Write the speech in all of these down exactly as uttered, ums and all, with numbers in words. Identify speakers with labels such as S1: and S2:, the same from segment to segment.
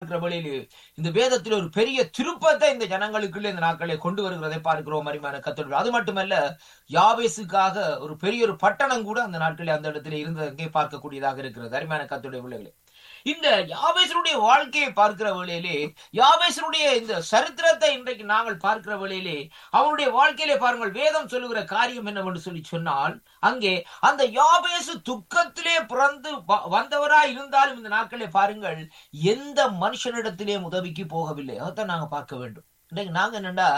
S1: பார்க்கிற வேளையிலே இந்த வேதத்தில் ஒரு பெரிய திருப்பத்தை இந்த ஜனங்களுக்குள்ள இந்த நாட்களை கொண்டு வருகிறதை பார்க்கிறோம் அருமையான கர்த்தருடைய. அது மட்டுமல்ல, யாபேசுக்காக ஒரு பெரிய ஒரு பட்டணம் கூட அந்த நாட்களில் அந்த இடத்துல இருந்ததே பார்க்கக்கூடியதாக இருக்கிறது அருமையான கர்த்தருடைய பிள்ளைகளே. இந்த யாபேசனுடைய வாழ்க்கையை பார்க்கிற வேளையிலே, யாபேசனுடைய இந்த சரித்திரத்தை இன்றைக்கு நாங்கள் பார்க்கிற வேளையிலே, அவனுடைய வாழ்க்கையிலே பாருங்கள், வேதம் சொல்லுகிற காரியம் என்னவென்று சொல்லி சொன்னால், அங்கே அந்த யாபேசு துக்கத்திலே பிறந்து வந்தவராய் இருந்தாலும் இந்த நாட்களே பாருங்கள், எந்த மனுஷனிடத்திலே உதவிக்கு போகவில்லை. அதைத்தான் நாங்க பார்க்க வேண்டும். இன்றைக்கு நாங்க என்னண்டா,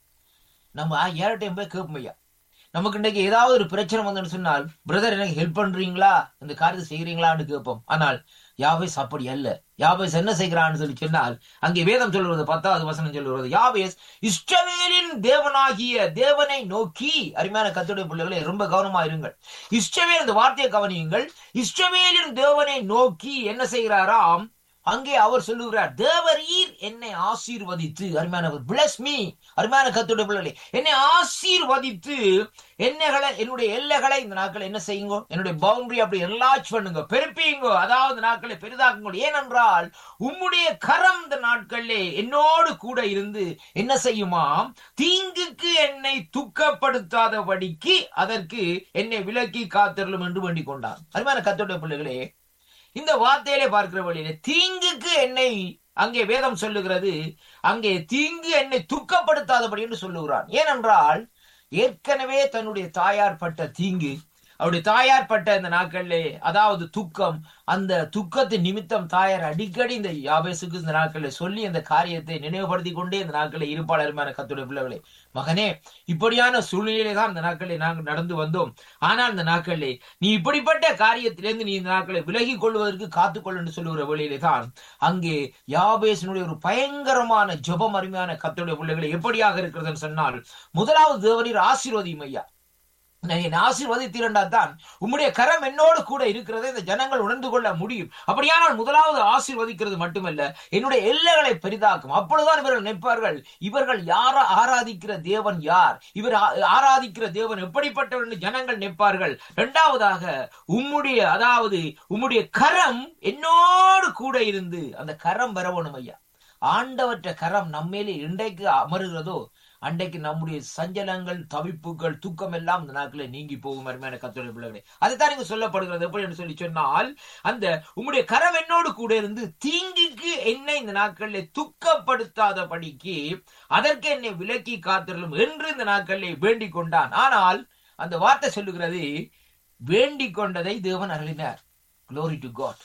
S1: நம்ம யார்கிட்டையும் போய் கேட்போம், ஐயா நமக்கு இன்றைக்கு ஏதாவது ஒரு பிரச்சனை வந்தோன்னு சொன்னால், பிரதர் எனக்கு ஹெல்ப் பண்றீங்களா, இந்த காரியத்தை செய்யறீங்களான்னு கேட்போம். ஆனால் யாபேஸ் அப்படி அல்ல. யாபேஸ் என்ன செய்கிறான்னு சொல்லி சொன்னால், அங்கே வேதம் சொல்லுவது பத்தாவது வசனம் சொல்லுவது, யாபேஸ் இஸ்ரவேலின் தேவனாகிய தேவனை நோக்கி, அருமையான கர்த்தருடைய பிள்ளைகளை ரொம்ப கவனமா இருங்கள். இஸ்ரவேல், இந்த வார்த்தையை கவனியுங்கள். இஸ்ரவேலின் தேவனை நோக்கி என்ன செய்கிறாராம்? அங்கே அவர் சொல்லுகிறார், தேவரீர் என்னை ஆசீர்வதித்து, அருமையானவர் பிளஸ் மீ, அருமையான கர்த்தருடைய பிள்ளைகளே, என்னை ஆசீர்வதித்து என்னைகளை, என்னுடைய எல்லைகளை இந்த நாட்களை என்ன செய்யுங்க, என்னுடைய பவுண்டரி அப்படி என்லார்ஜ் பண்ணுங்க, பெருப்பியுங்க, அதாவது நாட்களை பெரிதாக்குங்க. ஏனென்றால் உம்முடைய கரம் இந்த நாட்களிலே என்னோடு கூட இருந்து என்ன செய்யுமாம்? தீங்குக்கு என்னை துக்கப்படுத்தாதபடிக்கு அதற்கு என்னை விலக்கி காத்திரலும் என்று வேண்டிக் கொண்டார். அருமையான கர்த்தருடைய பிள்ளைகளே, இந்த வார்த்தையிலே பார்க்கிற வழியிலே தீங்குக்கு என்னை, அங்கே வேதம் சொல்லுகிறது, அங்கே தீங்கு என்னை துக்கப்படுத்தாதபடி என்று சொல்லுகிறான். ஏனென்றால் ஏற்கனவே தன்னுடைய தாயார் பட்ட தீங்கு, அவருடைய தாயார் பட்ட இந்த நாட்களிலே, அதாவது துக்கம், அந்த துக்கத்தின் நிமித்தம் தாயார் அடிக்கடி இந்த யாபேசுக்கு இந்த நாட்களில் சொல்லி அந்த காரியத்தை நினைவுபடுத்தி கொண்டே இந்த நாட்களில் இருப்பாளருமான கர்த்தருடைய பிள்ளைகளே, மகனே இப்படியான சூழ்நிலையிலே தான் இந்த நாட்களில் நாங்கள் நடந்து வந்தோம். ஆனால் இந்த நாட்களிலே நீ இப்படிப்பட்ட காரியத்திலிருந்து நீ இந்த நாட்களை விலகி கொள்வதற்கு காத்துக்கொள் என்று சொல்லுகிற வேளையிலே தான் அங்கே யாபேசினுடைய ஒரு பயங்கரமான ஜெபம் அருமையான கர்த்தருடைய பிள்ளைகளை எப்படியாக இருக்கிறதுன்னு சொன்னால், முதலாவது தேவரீர் ஆசீர்வதியும் ஐயா, ஆசீர்வதித்தீரண்டா தான் உம்முடைய கரம் என்னோடு கூட இருக்கிறதை இந்த ஜனங்கள் உணர்ந்து கொள்ள முடியும். அப்படியானால் முதலாவது ஆசீர்வதிக்கிறது மட்டுமல்ல, என்னுடைய எல்லைகளை பெரிதாக்கும். அப்பொழுதுதான் இவர்கள் நிற்பார்கள், இவர்கள் யார ஆராதிக்கிற தேவன் யார், இவர் ஆராதிக்கிற தேவன் எப்படிப்பட்டவர் என்று ஜனங்கள் நிற்பார்கள். இரண்டாவதாக உம்முடைய, அதாவது உம்முடைய கரம் என்னோடு கூட இருந்து, அந்த கரம் வரவணும் ஐயா. ஆண்டவற்ற கரம் நம்மேலே இன்றைக்கு அமருகிறதோ அன்றைக்கு நம்முடைய சஞ்சலங்கள், தவிப்புகள், துக்கம் எல்லாம் இந்த நாட்களில் நீங்கி போகும் அருமையான கர்த்தருடைய பிள்ளைகளே. அதுதான் இங்கு சொல்லப்படுகிறது. எப்படி என்று சொல்லி சொன்னால், அந்த உம்முடைய கரம் என்னோடு கூட இருந்து தீங்குக்கு என்னை இந்த நாட்களில் துக்கப்படுத்தாதபடிக்கு அதற்கு என்னை விலக்கி காத்திரலும் என்று இந்த நாட்களில் வேண்டிக் கொண்டான். ஆனால் அந்த வார்த்தை சொல்லுகிறது, வேண்டிக் கொண்டதை தேவன் அருளினார். Glory to God.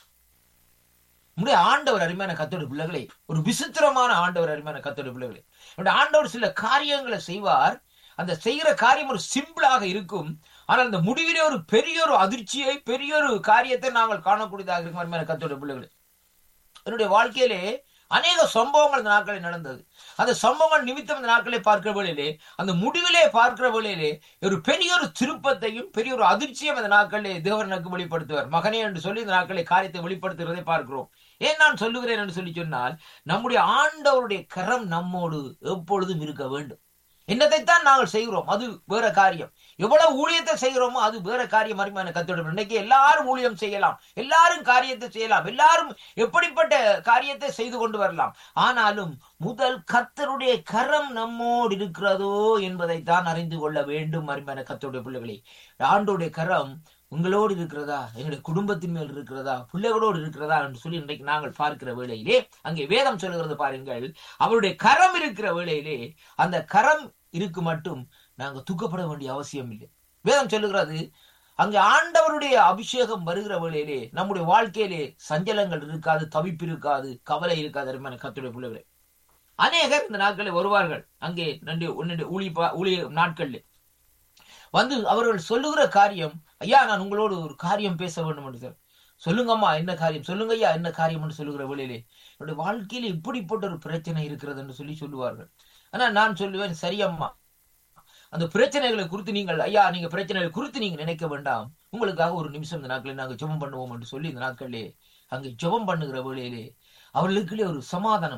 S1: உடைய ஆண்டவர் அருமையான கர்த்தருடைய பிள்ளைகளே, ஒரு விசித்திரமான ஆண்டவர் அருமையான கர்த்தருடைய பிள்ளைகளே. என்னுடைய ஆண்டவர் சில காரியங்களை செய்வார். அந்த செய்கிற காரியம் ஒரு சிம்பிளாக இருக்கும். ஆனால் அந்த முடிவிலே ஒரு பெரிய ஒரு அதிர்ச்சியை, பெரிய ஒரு காரியத்தை நாங்கள் காணக்கூடியதாக இருக்கும் அருமையான கர்த்தருடைய பிள்ளைகளே. என்னுடைய வாழ்க்கையிலே அநேக சம்பவங்கள் இந்த நாட்களில் நடந்தது. அந்த சம்பவங்கள் நிமித்தம் இந்த நாட்களை பார்க்கிற வேளையிலே, அந்த முடிவிலே பார்க்கிற வேளையிலே ஒரு பெரிய ஒரு திருப்பத்தையும் பெரிய ஒரு அதிர்ச்சியும் இந்த நாட்களிலே தேவன் எனக்கு வெளிப்படுத்துவார். மகனே என்று சொல்லி இந்த நாட்களை காரியத்தை வெளிப்படுத்துகிறதை பார்க்கிறோம். ஏன் நான் சொல்லுகிறேன் என்று சொல்லி சொன்னால், நம்முடைய ஆண்டவருடைய கரம் நம்மோடு எப்பொழுதும் இருக்க வேண்டும். என்னதைத்தான் நாங்கள் செய்கிறோம் அது வேற காரியம், எவ்வளவு ஊழியத்தை செய்கிறோமோ அது வேற காரியம். அருமையான கர்த்தருடைய, இன்னைக்கு எல்லாரும் ஊழியம் செய்யலாம், எல்லாரும் காரியத்தை செய்யலாம், எல்லாரும் எப்படிப்பட்ட காரியத்தை செய்து கொண்டு வரலாம். ஆனாலும் முதல் கர்த்தருடைய கரம் நம்மோடு இருக்கிறதோ என்பதைத்தான் அறிந்து கொள்ள வேண்டும் அருமையான கர்த்தருடைய பிள்ளைகளே. ஆண்டவருடைய கரம் உங்களோடு இருக்கிறதா, எங்களுடைய குடும்பத்தின் மேல் இருக்கிறதா, பிள்ளைகளோடு இருக்கிறதா என்று சொல்லி இன்றைக்கு நாங்கள் பார்க்கிற வேளையிலே அங்கே வேதம் சொல்லுகிறது பாருங்கள், அவருடைய கரம் இருக்கிற வேளையிலே அந்த கரம் இருக்கு மட்டும் நாங்கள் துக்கப்பட வேண்டிய அவசியம் இல்லை. வேதம் சொல்லுகிறது, அங்கே ஆண்டவருடைய அபிஷேகம் வருகிற வேளையிலே நம்முடைய வாழ்க்கையிலே சஞ்சலங்கள் இருக்காது, தவிப்பு இருக்காது, கவலை இருக்காது. அருமையான கர்த்தருடைய பிள்ளைகளே, அநேகர் இந்த நாட்களில் வருவார்கள். அங்கே நன்றி ஊழிய ஊழிய நாட்களில் வந்து அவர்கள் சொல்லுகிற காரியம், ஐயா நான் உங்களோடு ஒரு காரியம் பேச வேண்டும் என்று சார். சொல்லுங்கம்மா என்ன காரியம், சொல்லுங்க ஐயா என்ன காரியம் என்று சொல்லுகிற வேளையிலே என்னுடைய வாழ்க்கையில இப்படிப்பட்ட ஒரு பிரச்சனை இருக்கிறது என்று சொல்லி சொல்லுவார்கள். ஆனா நான் சொல்லுவேன், சரியம்மா அந்த பிரச்சனைகளை குறித்து நீங்கள், ஐயா நீங்க பிரச்சனைகளை குறித்து நீங்க நினைக்க வேண்டாம், உங்களுக்காக ஒரு நிமிஷம் இந்த நாட்களில் நாங்கள் ஜெபம் பண்ணுவோம் என்று சொல்லி இந்த நாட்களிலே அங்கே ஜெபம் பண்ணுகிற வேளையிலே அவர்களுக்குள்ளே ஒரு சமாதானம்,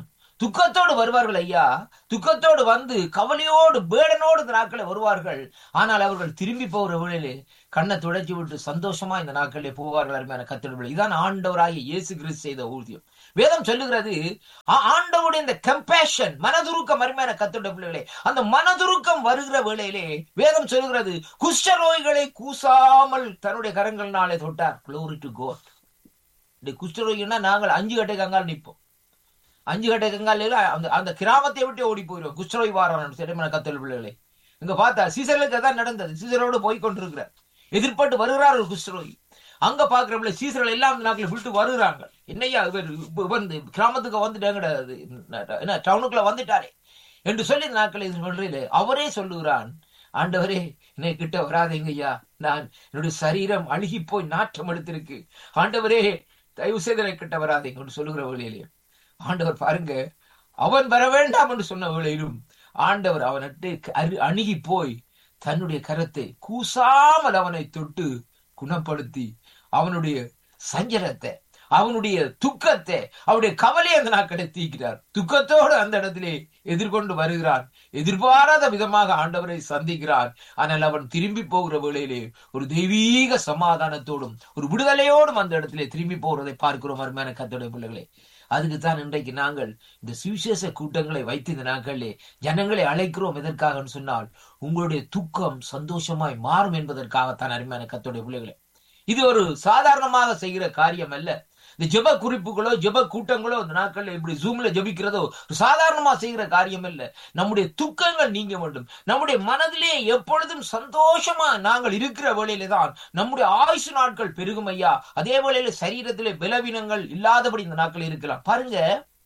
S1: துக்கத்தோடு வருவார்கள் ஐயா. துக்கத்தோடு வந்து கவலையோடு பேடனோடு இந்த நாட்களை வருவார்கள். ஆனால் அவர்கள் திரும்பி போகிற வேளையிலே கண்ணை துடைச்சி விட்டு சந்தோஷமா இந்த நாட்களிலே போவார்கள். அருமையான கர்த்தருடைய, இதான் ஆண்டவராகிய இயேசு கிறிஸ்து செய்த ஊழியம். வேதம் சொல்லுகிறது ஆண்டவருடைய இந்த கம்பேஷன், மனதுருக்கம், அருமையான கர்த்தருடைய பிள்ளைகளே, அந்த மனதுருக்கம் வருகிற வேளையிலே வேதம் சொல்லுகிறது குஷ்டரோகிகளை கூசாமல் தன்னுடைய கரங்களினாலே தொட்டார். Glory to God. இந்த குஷ்டரோகின்னா நாங்கள் அஞ்சு கட்டை கங்கால் நிற்போம். அஞ்சு கட்டை கங்கால அந்த அந்த கிராமத்தை விட்டு ஓடி போயிடுவோம். குஷ்டரோகி வாரம் சரிமான கத்தல் பிள்ளைகளே, இங்க பார்த்தா சீசர்களுக்கு அதான் நடந்தது. சீசரோடு போய் கொண்டிருக்கிறார், எதிர்பட்டு வருகிறார் ஒரு குஷ்டரோகி. அங்க பாக்குற பிள்ளை சீசர்கள் எல்லாம் நாட்களை விட்டு வருகிறாங்க. என்னையா இவர் வந்து கிராமத்துக்கு வந்துட்டாங்க, டவுனுக்குள்ள வந்துட்டாரே என்று சொல்லி இந்த நாட்களை எதிர்கொள்றையில அவரே சொல்லுகிறான், ஆண்டவரே என்னை கிட்ட வராதீங்க ஐயா, நான் என்னுடைய சரீரம் அழுகி போய் நாற்றம் எடுத்திருக்கு, ஆண்டவரே தயவு செய்து என்னை கிட்ட வராதீங்க சொல்லுகிற வழியிலே ஆண்டவர் பாருங்க, அவன் வர வேண்டாம் என்று சொன்ன வேளையிலும் ஆண்டவர் அவனிட்டு அணுகி போய் தன்னுடைய கரத்தை கூசாமல் அவனை தொட்டு குணப்படுத்தி அவனுடைய சஞ்சலத்தை, அவனுடைய துக்கத்தை, அவனுடைய கவலையை அந்த நாட்களை தீக்கிறார். துக்கத்தோடு அந்த இடத்திலே எதிர்கொண்டு வருகிறான். எதிர்பாராத விதமாக ஆண்டவரை சந்திக்கிறான். ஆனால் அவன் திரும்பி போகிற வேளையிலே ஒரு தெய்வீக சமாதானத்தோடும் ஒரு விடுதலையோடும் அந்த இடத்திலே திரும்பி போகிறதை பார்க்கிறோம். அருமையான கர்த்தருடைய பிள்ளைகளே, அதுக்குத்தான் இன்றைக்கு நாங்கள் இந்த சுவிசேஷ கூட்டங்களை வைத்து இந்த நாட்களிலே ஜனங்களை அழைக்கிறோம். எதற்காக சொன்னால் உங்களுடைய துக்கம் சந்தோஷமாய் மாறும் என்பதற்காகத்தான். அருமையான கர்த்தருடைய பிள்ளைகளே, இது ஒரு சாதாரணமாக செய்கிற காரியம் அல்ல. இந்த ஜெப குறிப்புகளோ ஜெப கூட்டங்களோ இந்த நாட்கள்ல இப்படி ஜூம்ல ஜெபிக்கிறதோ சாதாரணமா செய்கிற காரியம் இல்ல. நம்முடைய துக்கங்கள் நீங்க வேண்டும். நம்முடைய மனதிலே எப்பொழுதும் சந்தோஷமா நாங்கள் இருக்கிற வேளையிலே தான் நம்முடைய ஆயுசு நாட்கள் பெருகும் ஐயா. அதே வேளையில சரீரத்திலே பலவீனங்கள் இல்லாதபடி இந்த நாட்கள் இருக்கலாம். பாருங்க,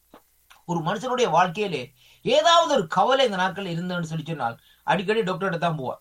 S1: ஒரு மனுஷனுடைய வாழ்க்கையிலே ஏதாவது ஒரு கவலை இந்த நாட்கள் இருந்தேன்னு சொல்லி சொன்னால் அடிக்கடி டாக்டர்கிட்ட தான் போவான்.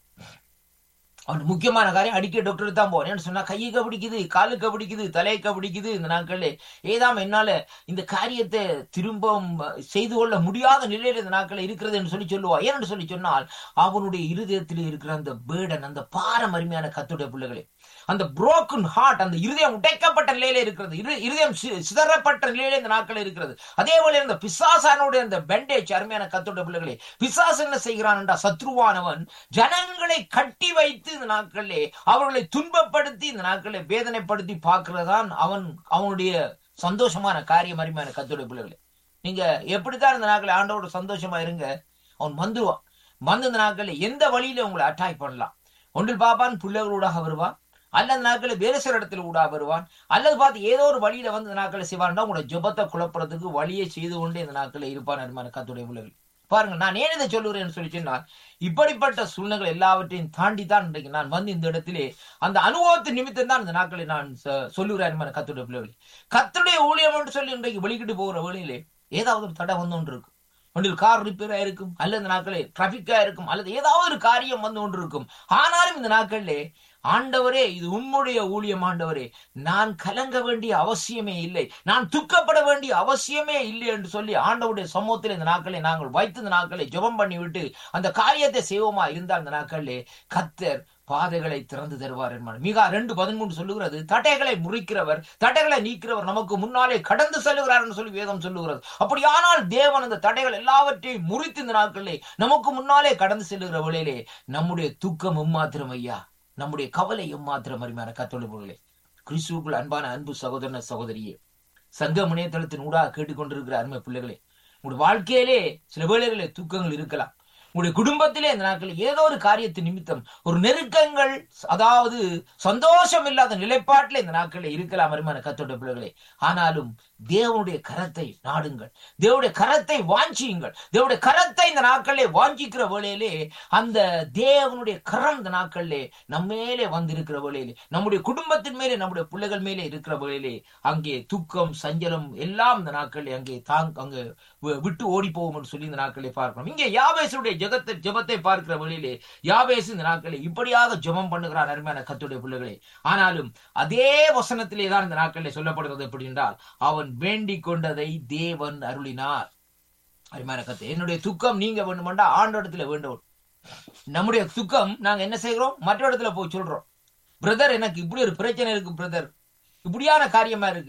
S1: அவன் முக்கியமான காரியம் அடிக்கடி டாக்டர் தான் போவான். ஏன்னு சொன்னா கையுக்கு பிடிக்குது, காலுக்கு பிடிக்குது, தலைக்கு பிடிக்குது, இந்த நாட்கள்ல ஏதாம் என்னால இந்த காரியத்தை திரும்ப செய்து கொள்ள முடியாத நிலையில இந்த நாட்கள் இருக்கிறது என்று சொல்லி சொல்லுவா. ஏன்னு சொல்லி சொன்னால் அவனுடைய இருதயத்தில் இருக்கிற அந்த பேர்டன், அந்த பாரம், அருமையான கர்த்தருடைய பிள்ளைகளே, அந்த புரோக்கன் ஹார்ட், அந்த இருதயம் உடைக்கப்பட்ட நிலையில இருக்கிறது, இருதயம் சிதறப்பட்ட நிலையில இந்த நாட்கள் இருக்கிறது. அதே போல இந்த பிசாசானுடைய அந்த பெண்டேஜ், அருமையான கர்த்தருடைய பிள்ளைகளே, பிசாசு என்ன செய்கிறான் என்றா சத்ருவானவன் ஜனங்களை கட்டி வைத்து இந்த நாட்களிலே அவர்களை துன்பப்படுத்தி இந்த நாட்களை வேதனைப்படுத்தி பார்க்கிறதான் அவன் அவனுடைய சந்தோஷமான காரியம். அருமையான கர்த்தருடைய பிள்ளைகளே, நீங்க எப்படித்தான் இந்த நாட்களை ஆண்டோட சந்தோஷமா இருங்க, அவன் வந்துருவான். வந்து இந்த நாட்களில் எந்த வழியில உங்களை அட்டாக் பண்ணலாம். ஒன்றில் பாப்பான் பிள்ளைகளூடாக வருவான், அல்லது நாட்களை வேறு சில இடத்துல ஊடா வருவான், அல்லது பார்த்து ஏதோ ஒரு வழியில வந்து இந்த நாட்களை செய்வான்டா உங்களோட ஜெபத்தை குழப்பறதுக்கு வழியை செய்து கொண்டு இந்த நாட்களை இருப்பான். அருமையான கர்த்தருடைய பிள்ளைகள், பாருங்க, நான் ஏன் இதை சொல்லுறேன்னு சொல்லி சொன்னால் இப்படிப்பட்ட சூழ்நிலை எல்லாவற்றையும் தாண்டி தான் இன்றைக்கு நான் வந்து இந்த இடத்திலே அந்த அனுபவத்தின் நிமித்தம் தான் இந்த நாட்களை நான் சொல்லுகிறேன். கர்த்தருடைய பிள்ளைகளே, கர்த்தருடைய ஊழியம் என்று சொல்லி இன்றைக்கு வெளிக்கிட்டு போகிற வழியிலே ஏதாவது ஒரு தடை வந்து ஒன்று இருக்கும். ஒன்றில் கார் ரிப்பேரா இருக்கும், அல்லது இந்த நாட்களே டிராபிக்கா இருக்கும், அல்லது ஏதாவது ஒரு காரியம் வந்து கொண்டு இருக்கும். ஆனாலும் இந்த நாட்களிலே ஆண்டவரே, இது உம்முடைய ஊழியம் ஆண்டவரே, நான் கலங்க வேண்டிய அவசியமே இல்லை, நான் துக்கப்பட வேண்டிய அவசியமே இல்லை என்று சொல்லி ஆண்டவருடைய சமூகத்தில் இந்த நாட்களை நாங்கள் வைத்து இந்த நாட்களை ஜெபம் பண்ணி விட்டு அந்த காரியத்தை செய்வோமா இருந்தால் இந்த நாட்களிலே கர்த்தர் பாதைகளை திறந்து தருவார் என்பார். மிகா ரெண்டு பதிமூன்று சொல்லுகிறது, தடைகளை முறிக்கிறவர், தடைகளை நீக்கிறவர் நமக்கு முன்னாலே கடந்து செல்லுகிறார் என்று சொல்லி வேதம் சொல்லுகிறது. அப்படியானால் தேவன் அந்த தடைகள் எல்லாவற்றையும் முறித்து இந்த நாட்களிலே நமக்கு முன்னாலே கடந்து செல்லுகிற வழியிலே நம்முடைய துக்கம் எம்மாத்திரம் ஐயா, நம்முடைய கவலை எம்மாத்திரம். அருமையான கர்த்தருடைய கிறிஸ்துவுக்குள் அன்பான அன்பு சகோதரன சகோதரியே, சங்கம் இணையதளத்தின் ஊடாக கேட்டுக்கொண்டிருக்கிற அருமை பிள்ளைகளே, உங்களுடைய வாழ்க்கையிலே சில வேளைகளிலே தூக்கங்கள் இருக்கலாம். உங்களுடைய குடும்பத்திலே இந்த நாட்களில் ஏதோ ஒரு காரியத்தின் நிமித்தம் ஒரு நெருக்கங்கள், அதாவது சந்தோஷம் இல்லாத நிலைப்பாட்டில் இந்த நாட்களில் இருக்கலாம். அருமையான கர்த்தருடைய பிள்ளைகளே, ஆனாலும் தேவனுடைய கரத்தை நாடுங்கள், தேவனுடைய கரத்தை வாஞ்சியுங்கள். தேவனுடைய கரத்தை இந்த நாட்களிலே வாஞ்சிக்கிற வேளையிலே அந்த தேவனுடைய கரம் இந்த நாட்களிலே நம்மேலே வந்திருக்கிற வேளையிலே, நம்முடைய குடும்பத்தின் மேலே, நம்முடைய பிள்ளைகள் மேலே இருக்கிற வேளையிலே அங்கே துக்கம், சஞ்சலம் எல்லாம் இந்த நாட்களிலே அங்கே தாங்க அங்கு விட்டு ஓடி போகும் என்று சொல்லி இந்த நாட்களிலே பார்க்கணும். இங்கே யாபேசுடைய ஜெகத்தை ஜெபத்தை பார்க்கிற வழியிலே யாபேசு இந்த நாட்களை இப்படியாக ஜெபம் பண்ணுகிறார். அருமையான கர்த்தருடைய பிள்ளைகளே, ஆனாலும் அதே வசனத்திலே தான் இந்த நாட்களிலே சொல்லப்படுகிறது. எப்படி என்றால், அவன் வேண்டிக் கொண்டதை தேவன் அருளினார். அருமையான கர்த்தர், என்னுடைய துக்கம் நீங்க வேண்டுமெண்டா ஆண்டவரிடத்துல வேண்டும். நம்முடைய துக்கம் நாங்க என்ன செய்கிறோம், மற்ற இடத்துல போய் சொல்றோம், பிரதர் எனக்கு இப்படி ஒரு பிரச்சனை இருக்கு, பிரதர் இப்படியான காரியமா இருக்கு,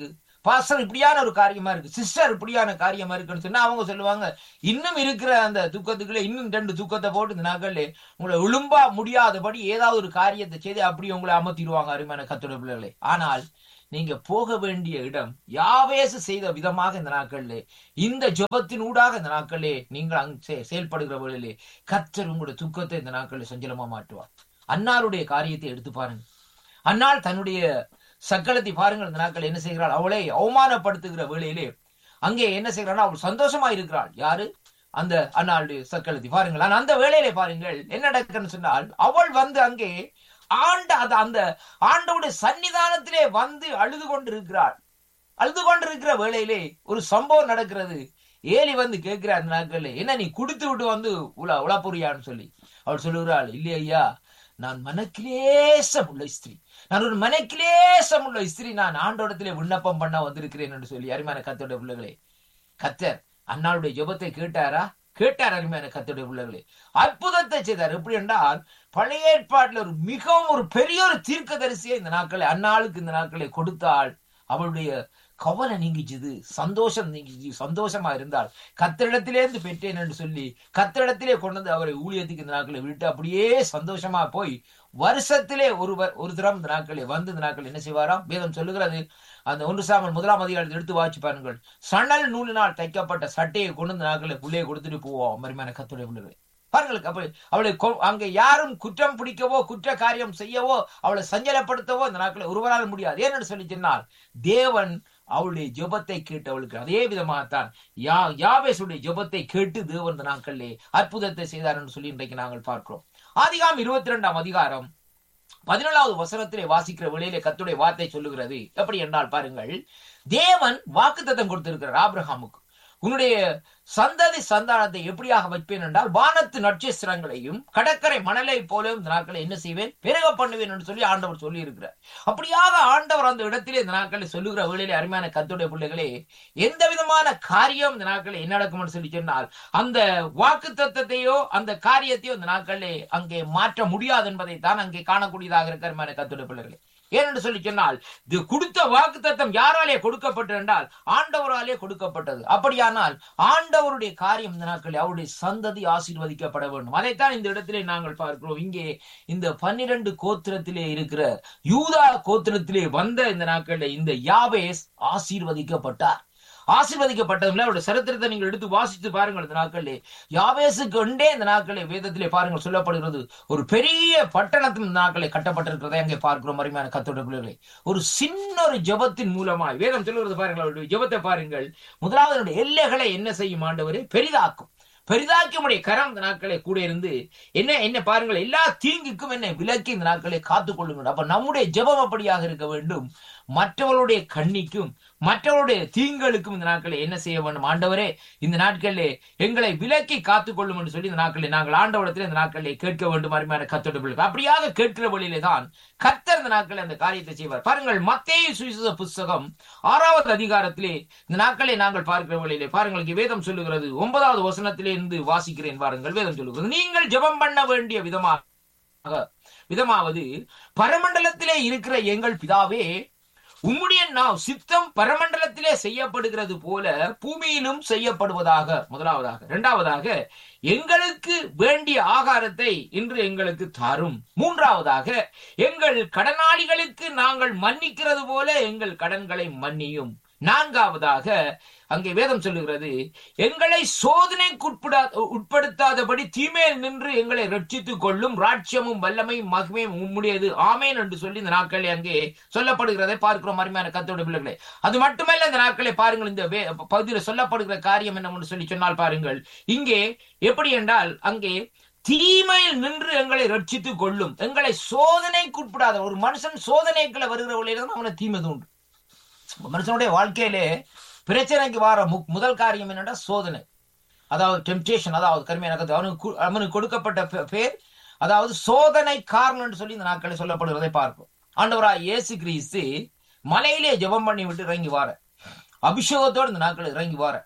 S1: பாஸ்டர் இப்படியான ஒரு காரியமா இருக்கு, சிஸ்டர் இப்படியான காரியமா இருக்குன்னு சொன்னா அவங்க சொல்லுவாங்க, இன்னும் இருக்கிற அந்த துக்கத்துக்குள்ள இன்னும் ரெண்டு துக்கத்தை போட்டு இந்த நாட்கள்ல உங்களை விழும்பா முடியாதபடி ஏதாவது ஒரு காரியத்தை செய்து அப்படி உங்களை அமர்த்திடுவாங்க அருமையான கர்த்தருடைய பிள்ளைகளே. ஆனால் நீங்க போக வேண்டிய இடம் யாவேசு செய்த விதமாக இந்த நாட்களிலே, இந்த ஜெபத்தின் ஊடாக இந்த நாட்களே நீங்கள் அங்க செயல்படுகிற வேளையிலே கர்த்தர் உங்களுடைய துக்கத்தை இந்த நாட்களில் சஞ்சலமா மாற்றுவார். அன்னாருடைய காரியத்தை எடுத்து பாருங்க. அன்னாள் தன்னுடைய சக்களத்தை பாருங்கள், இந்த நாட்கள் என்ன செய்கிறாள், அவளை அவமானப்படுத்துகிற வேளையிலே அங்கே என்ன செய்கிறாள், அவள் சந்தோஷமா இருக்கிறாள். யாரு? அந்த அன்னாளுடைய சக்களத்தை பாருங்கள். ஆனா அந்த வேளையிலே பாருங்கள் என்ன நடக்குன்னு சொன்னால், அவள் வந்து அங்கே ஆண்ட அந்த ஆண்டவுடைய சன்னிதானத்திலே வந்து அழுது கொண்டிருக்கிறாள். அழுது கொண்டிருக்கிற வேளையிலே ஒரு சம்பவம் நடக்கிறது. ஏலி வந்து கேட்கிறார் அந்த நாட்கள்ல, என்ன நீ குடுத்து விட்டு வந்து உலா உலாப்புரியான்னு சொல்லி. அவள் சொல்லுகிறாள், இல்லையா, நான் மனக்கிலேசம் உள்ள ஸ்திரீ, நான் ஒரு மனக்கிலேசம் உள்ள ஸ்திரீ, நான் ஆண்டோடத்திலே விண்ணப்பம் பண்ண வந்திருக்கிறேன் என்று சொல்லி. அருமையான கர்த்தருடைய பிள்ளைகளே, கர்த்தர் அன்னாளுடைய ஜெபத்தை கேட்டாரா? கேட்டார். அருமையான கர்த்தருடைய பிள்ளைகளே, அற்புதத்தை செய்தார். எப்படி என்றால், பழைய ஏற்பாட்டில் ஒரு மிகவும் ஒரு பெரிய ஒரு தீர்க்கதரிசியை இந்த நாட்களை அன்னாளுக்கு இந்த நாட்களை கொடுத்தாள். அவளுடைய கவலை நீங்கிச்சுது, சந்தோஷம் நீங்கிச்சு. சந்தோஷமா இருந்தால் கர்த்தரிடத்திலேருந்து பெற்றேன் என்று சொல்லி கர்த்தரிடத்திலே கொண்டு வந்து அவரை ஊழியத்துக்கு இந்த நாட்களை விட்டு அப்படியே சந்தோஷமா போய் வருஷத்திலே ஒருவர் ஒரு தரம் இந்த நாட்களை வந்து இந்த நாட்கள் என்ன செய்வாராம்? வேதம் சொல்லுகிறது, அந்த ஒன்று சாமுவேல் முதலாம் அதிகாரத்தை எடுத்து வாசி பாருங்கள். சணல் நூலினால் தைக்கப்பட்ட சட்டையை கொண்டு இந்த நாட்களை புள்ளையை கொடுத்துட்டு போவோம். மரிமான கர்த்தருடைய பிள்ளைகளே பாருங்கள், அப்ப அவளை அங்க யாரும் குற்றம் பிடிக்கவோ குற்ற காரியம் செய்யவோ அவளை சஞ்சலப்படுத்தவோ இந்த நாட்களை ஒருவரால் முடியாது. ஏன்னு சொல்லி சொன்னால், தேவன் அவளுடைய ஜெபத்தை கேட்டு அவளுக்கு அதே விதமாகத்தான் யா யாவேசுடைய ஜெபத்தை கேட்டு தேவன் இந்த நாட்களிலே அற்புதத்தை செய்தார் என்று சொல்லி இன்றைக்கு நாங்கள் பார்க்கிறோம். ஆதிகாம் இருபத்தி இரண்டாம் அதிகாரம் பதினேழாவது வசனத்திலே வாசிக்கிற வேளையிலே கர்த்தருடைய வார்த்தை சொல்லுகிறது. எப்படி என்றால் பாருங்கள், தேவன் வாக்குத்தத்தம் கொடுத்திருக்கிறார் ஆபிரகாமுக்கு, உன்னுடைய சந்ததி சந்தானத்தை எப்படியாக வைப்பேன் என்றால், வானத்து நட்சத்திரங்களையும் கடற்கரை மணலை போலவும் இந்த நாட்களை என்ன செய்வேன், பெருக பண்ணுவேன் என்று சொல்லி ஆண்டவர் சொல்லி இருக்கிறார். அப்படியாக ஆண்டவர் அந்த இடத்திலே இந்த நாட்களை சொல்லுகிற வேளையிலே அருமையான கர்த்தருடைய பிள்ளைகளே, எந்த விதமான காரியம் இந்த நாட்களை என்ன நடக்கும் என்று சொல்லி சொன்னால், அந்த வாக்கு தத்தத்தையோ அந்த காரியத்தையோ இந்த நாட்களே அங்கே மாற்ற முடியாது என்பதை தான் அங்கே காணக்கூடியதாக இருக்க அருமையான கர்த்தருடைய பிள்ளைகளே. ஏனென்று சொல்லி சொன்னால், இது கொடுத்த வாக்கு தத்தம் யாராலே கொடுக்கப்பட்டது என்றால் ஆண்டவராலே கொடுக்கப்பட்டது. அப்படியானால் ஆண்டவருடைய காரியம் இந்த நாட்களில் அவருடைய சந்ததி ஆசீர்வதிக்கப்பட வேண்டும். அதைத்தான் இந்த இடத்திலே நாங்கள் பார்க்கிறோம். இங்கே இந்த பன்னிரண்டு கோத்திரத்திலே இருக்கிற யூதா கோத்திரத்திலே வந்த இந்த நாட்களில் இந்த யாவேஸ் ஆசீர்வதிக்கப்பட்டார். ஆசீர்வதிக்கப்பட்டதுல அவருடைய சரித்திரத்தை நீங்கள் எடுத்து வாசித்து பாருங்கள். இந்த நாட்களிலே யாவேசுக்கு ஒன்றே இந்த நாட்களே வேதத்திலே பாருங்கள் சொல்லப்படுகிறது, ஒரு பெரிய பட்டணத்தின் இந்த நாட்களை கட்டப்பட்டிருக்கிறதை அங்கே பார்க்கிறோம். அருமையான கர்த்தருடைய பிள்ளைகளே, ஒரு சின்ன ஒரு ஜெபத்தின் மூலமாய் வேதம் சொல்லுகிறது பாருங்கள். அவருடைய ஜெபத்தை பாருங்கள். முதலாவது எல்லைகளை என்ன செய்யும் ஆண்டவரே, பெரிதாக்கும். பெரிதாக்கி உடைய கரம் இந்த நாட்களை கூட இருந்து என்ன என்ன பாருங்கள், எல்லா தீங்குக்கும் என்னை விலக்கி இந்த நாட்களை காத்துக் கொள்ளுங்கள். அப்ப நம்முடைய ஜெபம் அப்படியாக இருக்க வேண்டும். மற்றவர்களுடைய கண்ணிக்கும் மற்றவருடைய தீங்களுக்கும் இந்த நாட்களை என்ன செய்ய வேண்டும், ஆண்டவரே இந்த நாட்களிலே எங்களை விலக்கி காத்துக் கொள்ளும் என்று சொல்லி இந்த நாட்களில் நாங்கள் ஆண்டவரத்தில் இந்த நாட்களிலே கேட்க வேண்டும். அருமையான கர்த்தருடைய பிள்ளைகள், அப்படியாக கேட்கிற வழியிலே தான் கர்த்தர் இந்த நாட்களில் அந்த காரியத்தை செய்வார். பாருங்கள், மத்தேயு சுவிசேஷ புஸ்தகம் ஆறாவது அதிகாரத்திலே இந்த நாட்களை நாங்கள் பார்க்கிற வழியிலே பாருங்கள், இங்கே வேதம் சொல்லுகிறது, ஒன்பதாவது வசனத்திலே இருந்து வாசிக்கிறேன் பாருங்கள். வேதம் சொல்லுகிறது, நீங்கள் ஜெபம் பண்ண வேண்டிய விதமாக விதமாவது, பரமண்டலத்திலே இருக்கிற எங்கள் பிதாவே, உம்முடைய நாவ் சித்தம் பரமண்டலத்திலே செய்யப்படுகிறது போல பூமியிலும் செய்யப்படுவதாக. முதலாவதாக. இரண்டாவதாக, எங்களுக்கு வேண்டிய ஆகாரத்தை இன்று எங்களுக்கு தாரும். மூன்றாவதாக, எங்கள் கடனாளிகளுக்கு நாங்கள் மன்னிக்கிறது போல எங்கள் கடன்களை மன்னியும். நான்காவதாக, அங்கே வேதம் சொல்லுகிறது, எங்களை சோதனைக்குட்படா உட்படுத்தாதபடி தீமையில் நின்று எங்களை ரட்சித்துக் கொள்ளும், ராட்சியமும் வல்லமையும் மகிமையும் உம்முடையது, ஆமேன் என்று சொல்லி இந்த நாட்களை அங்கே சொல்லப்படுகிறதை பார்க்கிறோம். அருமையான கர்த்தருடைய பிள்ளைகளே, அது மட்டுமல்ல, இந்த நாட்களை பாருங்கள், இந்த பகுதியில் சொல்லப்படுகிற காரியம் என்ன சொல்லி சொன்னால் பாருங்கள், இங்கே எப்படி என்றால், அங்கே தீமையில் நின்று எங்களை ரட்சித்துக் கொள்ளும், எங்களை சோதனைக்குட்படாத. ஒரு மனுஷன் சோதனைக்குள்ள வருகிற வழியில அவனை தீமை தூண்டு. மனுஷனுடைய வாழ்க்கையிலே பிரச்சனைக்கு வர முதல் காரியம் என்னன்னா சோதனை, அதாவது டெம்டேஷன், அதாவது கருமையான அவனுக்கு அவனுக்கு கொடுக்கப்பட்ட பேர், அதாவது சோதனை காரணம் என்று சொல்லி இந்த நாட்களை சொல்லப்படுவதை பார்ப்போம். ஆண்டவராய் இயேசு கிறிஸ்து மலையிலே ஜெபம் பண்ணி விட்டு இறங்கி வார, அபிஷேகத்தோடு இந்த நாட்கள் இறங்கி வார.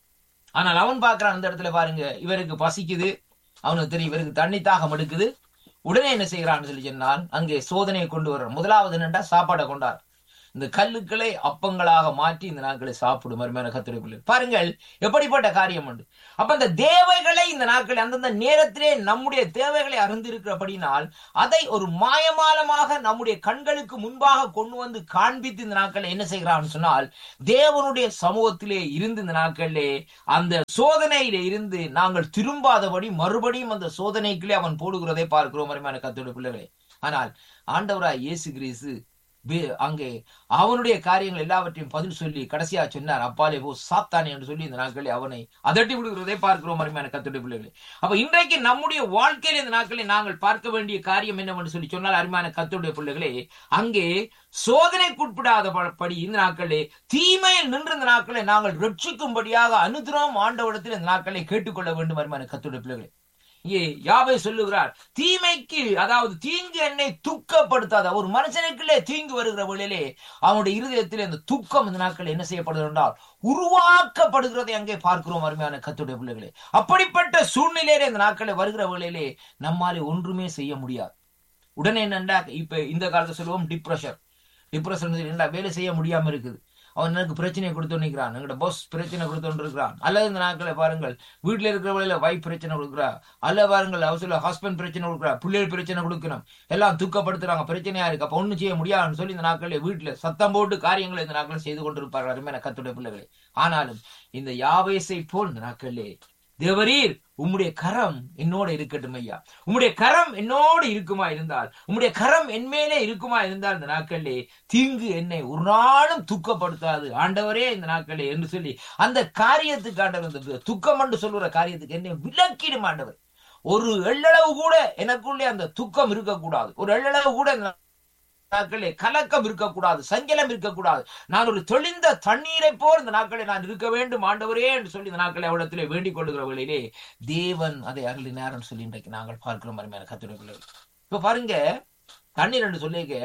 S1: ஆனால் அவன் பார்க்கிறான், அந்த இடத்துல பாருங்க, இவருக்கு பசிக்குது, அவனுக்கு தெரியும் இவருக்கு தண்ணி தாகம் எடுக்குது. உடனே என்ன செய்யறான்னு சொல்லி சொன்னால், அங்கே சோதனையை கொண்டு வர்ற. முதலாவது என்னண்டா சாப்பாடை கொண்டார். இந்த கல்லுக்களை அப்பங்களாக மாற்றி இந்த நாட்களை சாப்பிடும் அருமையான கர்த்தருடைய பிள்ளை. பாருங்கள் எப்படிப்பட்ட காரியம் உண்டு. அப்ப இந்த தேவைகளை இந்த நாட்கள் அந்தந்த நேரத்திலே நம்முடைய தேவைகளை அறிந்திருக்கிறபடினால் அதை ஒரு மாயமாலமாக நம்முடைய கண்களுக்கு முன்பாக கொண்டு வந்து காண்பித்து இந்த நாட்களை என்ன செய்கிறான்னு சொன்னால், தேவனுடைய சமூகத்திலே இருந்து இந்த நாட்களிலே அந்த சோதனையிலே இருந்து நாங்கள் திரும்பாதபடி மறுபடியும் அந்த சோதனைக்குள்ளே அவன் போடுகிறதை பார்க்கிறோம் அருமையான கர்த்தருடைய பிள்ளைகளே. ஆனால் ஆண்டவராய் இயேசு கிறிஸ்து அங்கே அவனுடைய காரியங்கள் எல்லாவற்றையும் பதில் சொல்லி கடைசியா சொன்னார், அப்பாலே போ சாத்தானே என்று சொல்லி இந்த நாட்களை அவனை அதட்டி விடுகிறதை பார்க்கிறோம் அருமையான கர்த்தருடைய பிள்ளைகளே. அப்ப இன்றைக்கு நம்முடைய வாழ்க்கையில் இந்த நாட்களை நாங்கள் பார்க்க வேண்டிய காரியம் என்னவென்று சொல்லி சொன்னால், அருமையான கர்த்தருடைய பிள்ளைகளே, அங்கே சோதனைக்குட்படாதபடி இந்த நாட்களே தீமையில் நின்று இந்த நாட்களை நாங்கள் ரட்சிக்கும்படியாக அனுதினம் ஆண்டவரிடத்தில் இந்த நாட்களை கேட்டுக்கொள்ள வேண்டும் அருமையான கர்த்தருடைய பிள்ளைகளே. யாவே சொல்லுகிறார், தீமைக்கு அதாவது தீங்கு என்னை துக்கப்படுத்தாத ஒரு மனுஷனுக்குள்ளே தீங்கு வருகிற வேளையிலே அவனுடைய இருதயத்தில் அந்த துக்கம் இந்த நாட்கள் என்ன செய்யப்படுகிறது என்றால் உருவாக்கப்படுகிறதை அங்கே பார்க்கிறோம் அருமையான கர்த்தருடைய பிள்ளைகளே. அப்படிப்பட்ட சூழ்நிலையிலே இந்த நாட்களை வருகிற வேளையிலே நம்மாலே ஒன்றுமே செய்ய முடியாது. உடனே என்னண்டா இப்ப இந்த காலத்தை சொல்லுவோம் டிப்ரெஷன். டிப்ரெஷன் என்னடா வேலை செய்ய முடியாம இருக்குது, அவன் எனக்கு பிரச்சனையை கொடுத்து நிற்கிறான், எங்களோட பாஸ் பிரச்சனை கொடுத்து இருக்கிறான். அல்லது இந்த நாட்களை பாருங்கள் வீட்டுல இருக்கிற வழியில வைஃப் பிரச்சனை கொடுக்குறா, அல்ல பாருங்கள் அவசியம் ஹஸ்பண்ட் பிரச்சனை கொடுக்குறா, பிள்ளைகள் பிரச்சனை கொடுக்கணும், எல்லாம் துக்கப்படுத்துறாங்க, பிரச்சனையா இருக்கு, அப்ப ஒண்ணு செய்ய முடியாதுன்னு சொல்லி இந்த நாட்களே வீட்டுல சத்தம் போட்டு காரியங்களை இந்த நாட்களை செய்து கொண்டிருப்பார்கள் அருமையான கர்த்தருடைய பிள்ளைகளே. ஆனாலும் இந்த யாவேசை போல் இந்த நாட்களே தேவரீர் உம்முடைய கரம் என்னோட இருக்கட்டும் ஐயா, உம்முடைய கரம் என்னோடு இருக்குமா இருந்தால், உம்முடைய கரம் என் மேலே இருக்குமா இருந்தால் இந்த நாட்களே தீங்கு என்னை ஒரு நாளும் துக்கப்படுத்தாது ஆண்டவரே இந்த நாட்களே என்று சொல்லி அந்த காரியத்துக்கு ஆண்டவர் துக்கம் என்று சொல்லுற காரியத்துக்கு என்னை விலக்கிடும் ஆண்டவர். ஒரு எள்ளளவு கூட எனக்குள்ளே அந்த துக்கம் இருக்கக்கூடாது, ஒரு எள்ளளவு கூட நாட்களே கலக்கம் இருக்கக்கூடாது, சஞ்சலம் இருக்கக்கூடாது. நான் ஒரு தெளிந்த தண்ணீரை போல் இந்த நாட்களை நான் இருக்க வேண்டும் ஆண்டவரே என்று சொல்லி இந்த நாட்களை அவரிடத்திலே வேண்டிக் கொள்ளுகிற வேளையிலே தேவன் அதை அருளினார் சொல்லி இன்றைக்கு நாங்கள் பார்க்கிறோம் அருமையான கர்த்தருடைய பிள்ளைகளே. இப்ப பாருங்க, தண்ணீர் என்று சொல்லிக்க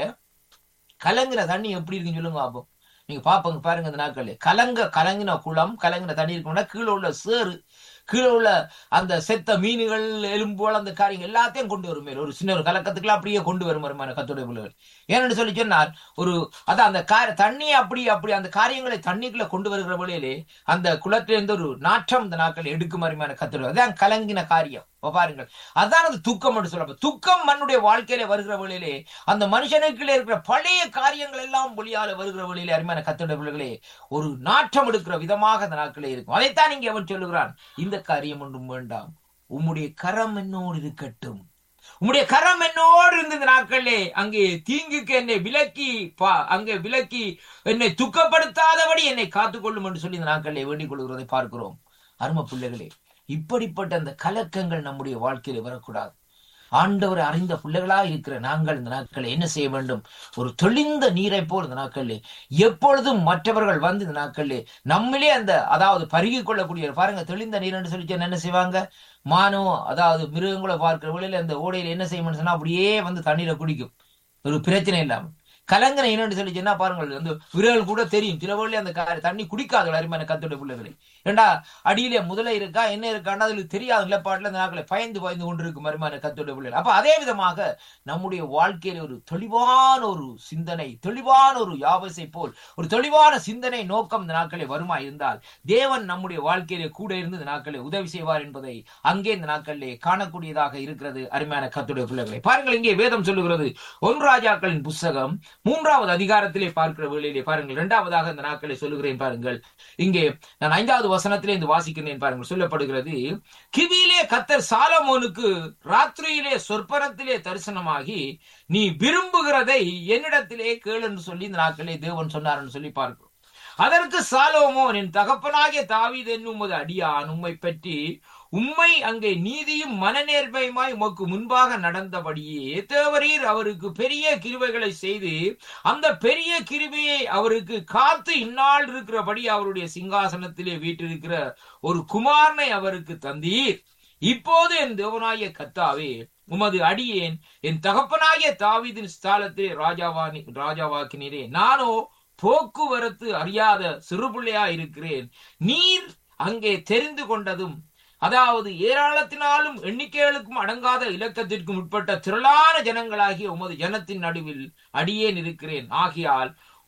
S1: கலங்குற தண்ணி எப்படி இருக்குன்னு சொல்லுங்க அப்போ நீங்க பாப்பங்க. பாருங்க இந்த நாட்களே கலங்க கலங்கின குளம் கலங்கின தண்ணி இருக்கும்னா கீழே உள்ள சேறு, கீழே உள்ள அந்த செத்த மீன்கள் எலும்போல் அந்த காரியங்கள் எல்லாத்தையும் கொண்டு வரும், மேல் ஒரு சின்ன ஒரு கலக்கத்துக்குலாம் அப்படியே கொண்டு வரும் வருமான கர்த்தருடைய பிள்ளைகள். ஏன்னு சொல்லி சொன்னால் ஒரு அதான் அந்த கார தண்ணியை அப்படி அப்படி அந்த காரியங்களை தண்ணிக்குள்ள கொண்டு வருகிற வழியிலே அந்த குளத்திலிருந்து ஒரு நாற்றம் இந்த நாட்கள் எடுக்கும் அருமையான கர்த்தருடைய, அதான் கலங்கின காரியம். பாருங்கள், அதான் அது துக்கம் என்று சொல்ல. துக்கம் மண்ணுடைய வாழ்க்கையில வருகிற வழியிலே அந்த மனுஷனுக்குள்ளே இருக்கிற பழைய காரியங்கள் எல்லாம் ஒளியால வருகிற வழியிலே அருமையான கர்த்தருடைய பிள்ளைகளே ஒரு நாற்றம் எடுக்கிற விதமாக அந்த நாட்களே இருக்கும். அதைத்தான் இங்கே அவன் சொல்லுகிறான், இந்த காரியம் ஒன்றும் வேண்டாம், உம்முடைய கரம் என்னோடு இருக்கட்டும், உம்முடைய கரம் என்னோடு இருந்த இந்த நாட்களே அங்கே தீங்குக்கு என்னை விலக்கி பா அங்கே விலக்கி என்னை துக்கப்படுத்தாதபடி என்னை காத்துக்கொள்ளும் என்று சொல்லி இந்த நாட்களே வேண்டிக் கொள்கிறதை பார்க்கிறோம். அருமை பிள்ளைகளே, இப்படிப்பட்ட அந்த கலக்கங்கள் நம்முடைய வாழ்க்கையில வரக்கூடாது. ஆண்டவரை அறிந்த பிள்ளைகளா இருக்கிற நாங்கள் இந்த நாட்களை என்ன செய்ய வேண்டும், ஒரு தெளிந்த நீரை போல் இந்த நாட்களே எப்பொழுதும் மற்றவர்கள் வந்து இந்த நாட்களே நம்மளே அந்த அதாவது பருகி கொள்ளக்கூடிய பாருங்க தெளிந்த நீர் என்று சொல்லி என்ன செய்வாங்க, மானோ அதாவது மிருகங்களை பார்க்கிற வழியில அந்த ஓடையில என்ன செய்யணும்னு சொன்னா அப்படியே வந்து தண்ணீரை குடிக்கும், ஒரு பிரச்சனை இல்லாம. கலங்கரை என்னன்னு சொல்லி சொன்னா பாருங்கள் அந்த விரல் கூட தெரியும் சில வழியில அந்த தண்ணி குடிக்காது அருமையான கர்த்தருடைய பிள்ளைகளை. ஏண்டா அடியிலே முதல இருக்கா என்ன இருக்காண்டா அதுக்கு தெரியாத நிலப்பாட்டுல அந்த நாட்களை பயந்து பயந்து கொண்டிருக்கும் அருமையான கர்த்தருடைய பிள்ளைகள். அப்ப அதே விதமாக நம்முடைய வாழ்க்கையில ஒரு தெளிவான ஒரு சிந்தனை, தெளிவான ஒரு யாவசை போல் ஒரு தெளிவான சிந்தனை நோக்கம் இந்த நாட்களை வருமா இருந்தால் தேவன் நம்முடைய வாழ்க்கையிலே கூட இருந்து இந்த நாட்களை உதவி செய்வார் என்பதை அங்கே இந்த நாட்களிலே காணக்கூடியதாக இருக்கிறது அருமையான கர்த்தருடைய பிள்ளைகளை. பாருங்கள், இங்கே வேதம் சொல்லுகிறது ஒன்று ராஜாக்களின் புஸ்தகம் மூன்றாவது அதிகாரத்திலே பார்க்கிற வேளையிலே பாருங்கள், இரண்டாவதாக இந்த நாட்களை சொல்லுகிறேன் பாருங்கள். இங்கே நான் ஐந்தாவது வசனத்திலே இந்த வாசிக்கிறேன் பாருங்கள். சொல்லப்படுகிறது, கிவியிலே கர்த்தர் சாலமோனுக்கு ராத்திரியிலே சொற்பனத்திலே தரிசனமாகி நீ விரும்புகிறதை என்னிடத்திலே கேள் என்று சொல்லி இந்த நாட்களே தேவன் சொன்னார் என்று சொல்லி பார்க்கிறோம். அதற்கு சாலோமோன், என் தகப்பனாகிய தாவீது என்னும் உமது அடியான் உம்மை பற்றி உம்மை அங்கே நீதியும் மனநேர்மையுமாய் உமக்கு முன்பாக நடந்தபடியே தேவரீர் அவருக்கு பெரிய கிருபைகளை செய்து அந்த பெரிய கிருபையை அவருக்கு காத்து இந்நாள் இருக்கிறபடி அவருடைய சிங்காசனத்திலே வீற்றிருக்கிற ஒரு குமாரனை அவருக்கு தந்தீர். இப்போது என் தேவனாகிய கர்த்தாவே உமது அடியேன் என் தகப்பனாகிய தாவீதின் ஸ்தானத்திலே ராஜாவானி ராஜாவாக்கினீரே. நானோ போக்குவரத்து அறியாத சிறுபிள்ளையா இருக்கிறேன். நீர் அங்கே தெரிந்து கொண்டதும் அதாவது ஏராளத்தினாலும் எண்ணிக்கைகளுக்கும் அடங்காத இலக்கத்திற்கும் உட்பட்ட திரளான ஜனங்களாகிய உமது ஜனத்தின் நடுவில் அடியேன் இருக்கிறேன். ஆகையால்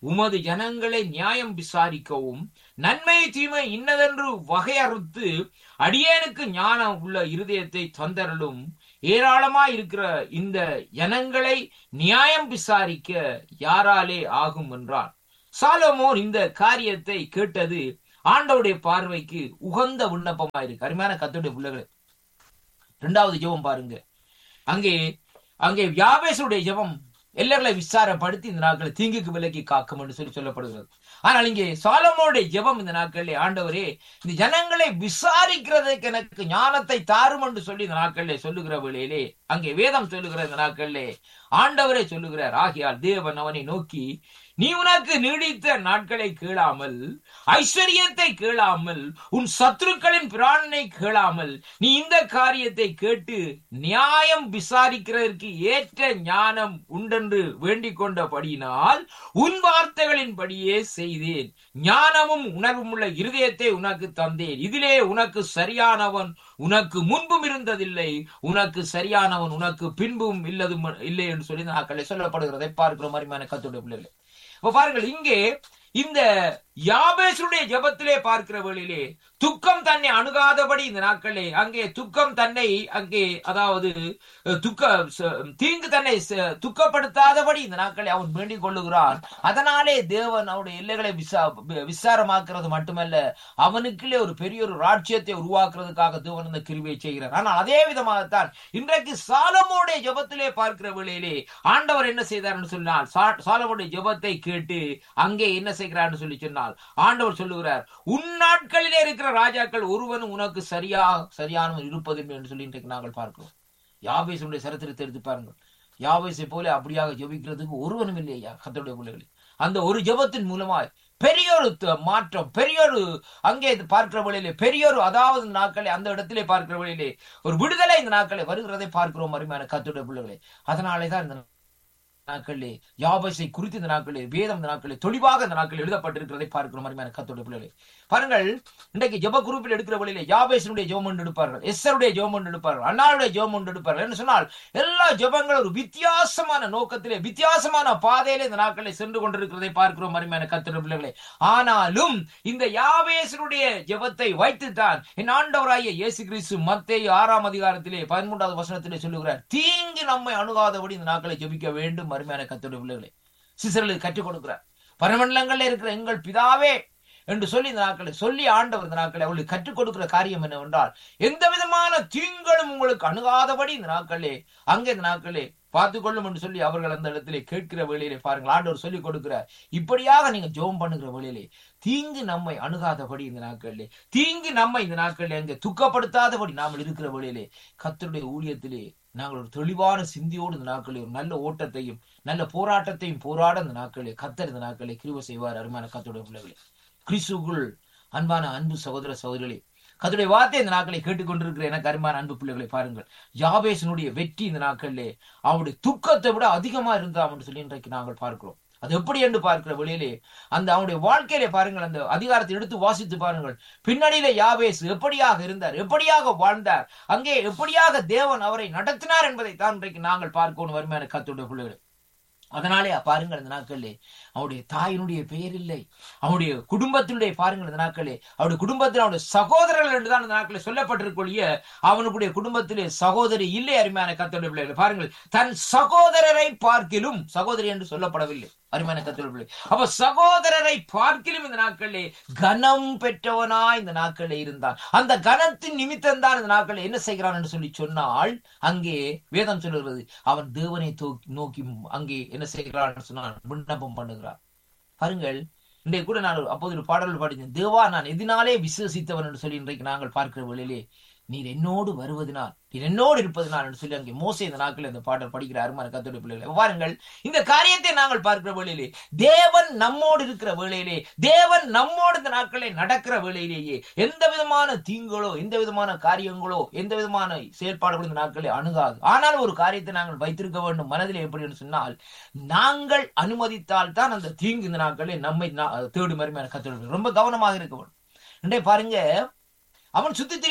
S1: உமது ஜனங்களை நியாயம் விசாரிக்கவும் நன்மை தீமை இன்னதென்று வகையறுத்து அடியேனுக்கு ஞானம் உள்ள இருதயத்தை தந்தரலும். ஏராளமாய் இருக்கிற இந்த ஜனங்களை நியாயம் விசாரிக்க யாராலே ஆகும் என்றான். சாலமோன் இந்த காரியத்தை கேட்டது ஆண்டவருடைய பார்வைக்கு உகந்த விண்ணப்பமாயிருக்கு. அருமையான கர்த்தருடைய பிள்ளைகளே, இரண்டாவது ஜெபம் பாருங்க. அங்கே அங்கே யாபேசுடைய ஜெபம் எல்லைகளை விசாரப்படுத்தி இந்த நாட்களை தீங்குக்கு விலக்கி காக்கும் என்று சொல்லி சொல்லப்படுகிறது. ஆனால் இங்கே சாலமோனுடைய ஜெபம் இந்த நாட்களிலே, ஆண்டவரே இந்த ஜனங்களை விசாரிக்கிறதுக்கு எனக்கு ஞானத்தை தாரும் என்று சொல்லி இந்த நாட்களிலே சொல்லுகிற வேளையிலே, அங்கே வேதம் சொல்லுகிற இந்த நாட்களிலே ஆண்டவரே சொல்லுகிறார், ஆகியால் தேவன் அவனை நோக்கி, நீ உனக்கு நீடித்த நாட்களை கேளாமல், ஐஸ்வர்யத்தை கேளாமல், உன் சத்துருக்களின் பிராணனை கேளாமல், நீ இந்த காரியத்தை கேட்டு நியாயம் விசாரிக்கிறதற்கு ஏற்ற ஞானம் உண்டென்று வேண்டிக் கொண்டபடியினால் உன் வார்த்தைகளின் படியே செய்தேன். ஞானமும் உணர்வும் உள்ள இருதயத்தை உனக்கு தந்தேன். இதிலே உனக்கு சரியானவன் உனக்கு முன்பும் இருந்ததில்லை, உனக்கு சரியானவன் உனக்கு பின்பும் இல்லதும் இல்லை என்று சொல்லி நாட்களை சொல்லப்படுகிறதை பார்க்கிற மாதிரியான கர்த்தருடைய பிள்ளைகளே, இப்ப பாருங்கள், இங்கே இந்த யாபேசுடைய ஜெபத்திலே பார்க்கிற வேளையிலே துக்கம் தன்னை அணுகாதபடி இந்த நாட்களே அங்கே துக்கம் தன்னை அங்கே அதாவது துக்க தீங்கு தன்னை துக்கப்படுத்தாதபடி இந்த நாட்களை அவன் வேண்டிக் கொள்ளுகிறான். அதனாலே தேவன் அவனுடைய எல்லைகளை விசா விசாரமாக்குறது மட்டுமல்ல, அவனுக்குள்ளே ஒரு பெரிய ஒரு ராஜ்யத்தை உருவாக்குறதுக்காக தேவன் இந்த கிருபையை செய்கிறார். ஆனால் அதே விதமாகத்தான் இன்றைக்கு சாலமோனுடைய ஜெபத்திலே பார்க்கிற வேளையிலே ஆண்டவர் என்ன செய்தார் சொன்னால், சாலமோனுடைய ஜெபத்தை கேட்டு அங்கே என்ன செய்கிறார் சொல்லி சொன்னால், ஆண்டவர் சொல்லுகிறார், உன் நாட்களிலே இருக்கிற ராஜாக்கள் ஒருவனும் உனக்கு சரியா சரியானவன் இருப்பதில்லை என்று சொல்லி இன்றைக்கு நாங்கள் பார்க்கிறோம். யாபேசுடைய சரித்திரத்தை எடுத்து பாருங்கள். யாபேசை போல அப்படியாக ஜெபிக்கிறதுக்கு ஒருவனும் இல்லையா கர்த்தருடைய பிள்ளைகளே. அந்த ஒரு ஜெபத்தின் மூலமாய் பெரியொரு மாற்றம், பெரியொரு அங்கே பார்க்கிற வழியிலே பெரியொரு அதாவது நாட்களை அந்த இடத்திலே பார்க்கிற வழியிலே ஒரு விடுதலை இந்த நாட்களை வருகிறதை பார்க்கிறோம் அருமையான கர்த்தருடைய பிள்ளைகளே. அதனாலேதான் இந்த நாட்களிலே யாபேசை குறித்து இந்த நாட்களிலே வேதம் இந்த நாட்களிலே தெளிவாக இந்த நாட்களில் எழுதப்பட்டிருக்கிறதை பார்க்கிற மாதிரியான கர்த்தருடைய பிள்ளைகளே. பாருங்கள், இன்றைக்கு ஜெப குரூப்பில் எடுக்கிற வழியிலே யாபேசனுடைய ஜெபம் ஒன்று எடுப்பார்கள், எஸ்ஸருடைய ஜெபம் ஒன்று எடுப்பார்கள், அன்னாருடைய ஜெபம் ஒன்று எடுப்பார்கள். என்று சொன்னால் எல்லா ஜெபங்களும் ஒரு வித்தியாசமான நோக்கத்திலே வித்தியாசமான பாதையிலே இந்த நாட்களில் சென்று கொண்டிருக்கிறதை பார்க்கிறோம் அருமையான கர்த்தருடைய பிள்ளைகளே. ஆனாலும் இந்த யாபேசனுடைய ஜெபத்தை வைத்துத்தான் என் ஆண்டவராகிய இயேசு கிறிஸ்து மத்தேயு ஆறாம் அதிகாரத்திலே பதிமூன்றாவது வசனத்திலே சொல்லுகிறார், தீங்கு நம்மை அணுகாதபடி இந்த நாட்களை ஜெபிக்க வேண்டும் அருமையான கர்த்தருடைய பிள்ளைகளே. சீசர்களுக்கு கற்றுக் கொடுக்கிறார். பரமண்டலங்களில் இருக்கிற எங்கள் பிதாவே என்று சொல்லி இந்த நாட்களை சொல்லி ஆண்டவர் இந்த நாட்களை அவர்களுக்கு கற்றுக் கொடுக்கிற காரியம் என்னவென்றால், எந்த விதமான தீங்களும் உங்களுக்கு அணுகாதபடி இந்த நாட்களே அங்கே இந்த நாட்களே பார்த்துக் கொள்ளும் என்று சொல்லி அவர்கள் அந்த இடத்திலே கேட்கிற வேளையிலே பாருங்கள், ஆண்டவர் சொல்லிக் கொடுக்கிறார், இப்படியாக நீங்க ஜெபம் பண்ணுகிற வேளையிலே தீங்கு நம்மை அணுகாதபடி இந்த நாட்களிலே தீங்கு நம்மை இந்த நாட்களிலே அங்கே துக்கப்படுத்தாதபடி நாம் இருக்கிற வேளையிலே கர்த்தருடைய ஊழியத்திலே நாங்கள் ஒரு தெளிவான சிந்தியோடு இந்த நாட்களில் ஒரு நல்ல ஓட்டத்தையும் நல்ல போராட்டத்தையும் போராட இந்த நாட்களிலே கர்த்தர் இந்த நாட்களை கிருபை செய்வார். அருமையான கர்த்தருடைய பிள்ளைகளே, கிறிஸ்துவுக்குள் அன்பான அன்பு சகோதர சகோதரிகளே, கர்த்தருடைய வார்த்தை இந்த நாட்களை கேட்டுக்கொண்டிருக்கிற எனக்கு அருமையான அன்பு பிள்ளைகளை பாருங்கள், யாபேசனுடைய வெற்றி இந்த நாட்களிலே அவருடைய துக்கத்தை விட அதிகமா இருந்தாம் என்று சொல்லி இன்றைக்கு நாங்கள் பார்க்கிறோம். அது எப்படி என்று பார்க்கிற வெளியிலே அந்த அவனுடைய வாழ்க்கையிலே பாருங்கள், அந்த அதிகாரத்தை எடுத்து வாசித்து பாருங்கள். பின்னணியிலே யாபேசு எப்படியாக இருந்தார், எப்படியாக வாழ்ந்தார், அங்கே எப்படியாக தேவன் அவரை நடத்தினார் என்பதை தான் இன்றைக்கு நாங்கள் பார்க்கணும் அருமையான கர்த்தருடைய பிள்ளைகளே. அதனாலே பாருங்கள், இந்த நாட்களிலே அவனுடைய தாயினுடைய பெயர் இல்லை, அவனுடைய குடும்பத்தினுடைய பாருங்கள் இந்த நாட்களே அவருடைய குடும்பத்தில் அவனுடைய சகோதரர்கள் என்றுதான் இந்த நாட்களில் சொல்லப்பட்டிருக்கொள்ளிய அவனுடைய குடும்பத்திலே சகோதரி இல்லை. அருமையான கர்த்தருடைய பிள்ளைகள் பாருங்கள், தன் சகோதரரை பார்க்கிலும் சகோதரி என்று சொல்லப்படவில்லை அருமையான கர்த்தருடைய பிள்ளை. அப்ப சகோதரரை பார்க்கிலும் இந்த நாட்களிலே கனம் பெற்றவனா இந்த நாட்களிலே இருந்தான். அந்த கனத்தின் நிமித்தம் தான் இந்த நாட்களில் என்ன செய்கிறான் என்று சொல்லி சொன்னால், அங்கே வேதம் சொல்லுகிறது, அவன் தேவனை நோக்கி அங்கே என்ன செய்கிறான் சொன்னால் விண்ணப்பம் பண்ணுகிறார். பாருங்கள், இன்றைக்கு கூட நான் அப்போது ஒரு பாடல் பாடினேன், தேவா நான் எதினாலே விசுவசித்தவன் என்று சொல்லி இன்றைக்கு நாங்கள் பார்க்கிற வேளையிலே நீர் என்னோடு வருவதனால் நீர் என்னோடு இருப்பதனால் என்று சொல்லி அங்கே மோசே இந்த நாட்களில் இந்த பாடல் படிக்கிற அருமையான கர்த்தருடைய பிள்ளைகளை பாருங்கள், இந்த காரியத்தை நாங்கள் பார்க்கிற வேளையிலே தேவன் நம்மோடு இருக்கிற வேளையிலே தேவன் நம்மோடு இந்த நாட்களை நடக்கிற வேளையிலேயே எந்த விதமான தீங்களோ எந்த விதமான காரியங்களோ எந்த விதமான செயல்பாடுகளோ இந்த நாட்களை அணுகாது. ஆனால் ஒரு காரியத்தை நாங்கள் வைத்திருக்க வேண்டும் மனதில், எப்படி என்று சொன்னால், நாங்கள் அனுமதித்தால் தான் அந்த தீங்கு இந்த நாட்களை நம்மை தேடும் அருமையான கர்த்தருடைய ரொம்ப கவனமாக இருக்க வேண்டும். இன்றைய பாருங்க, அவன் சுத்தி திரிவான்,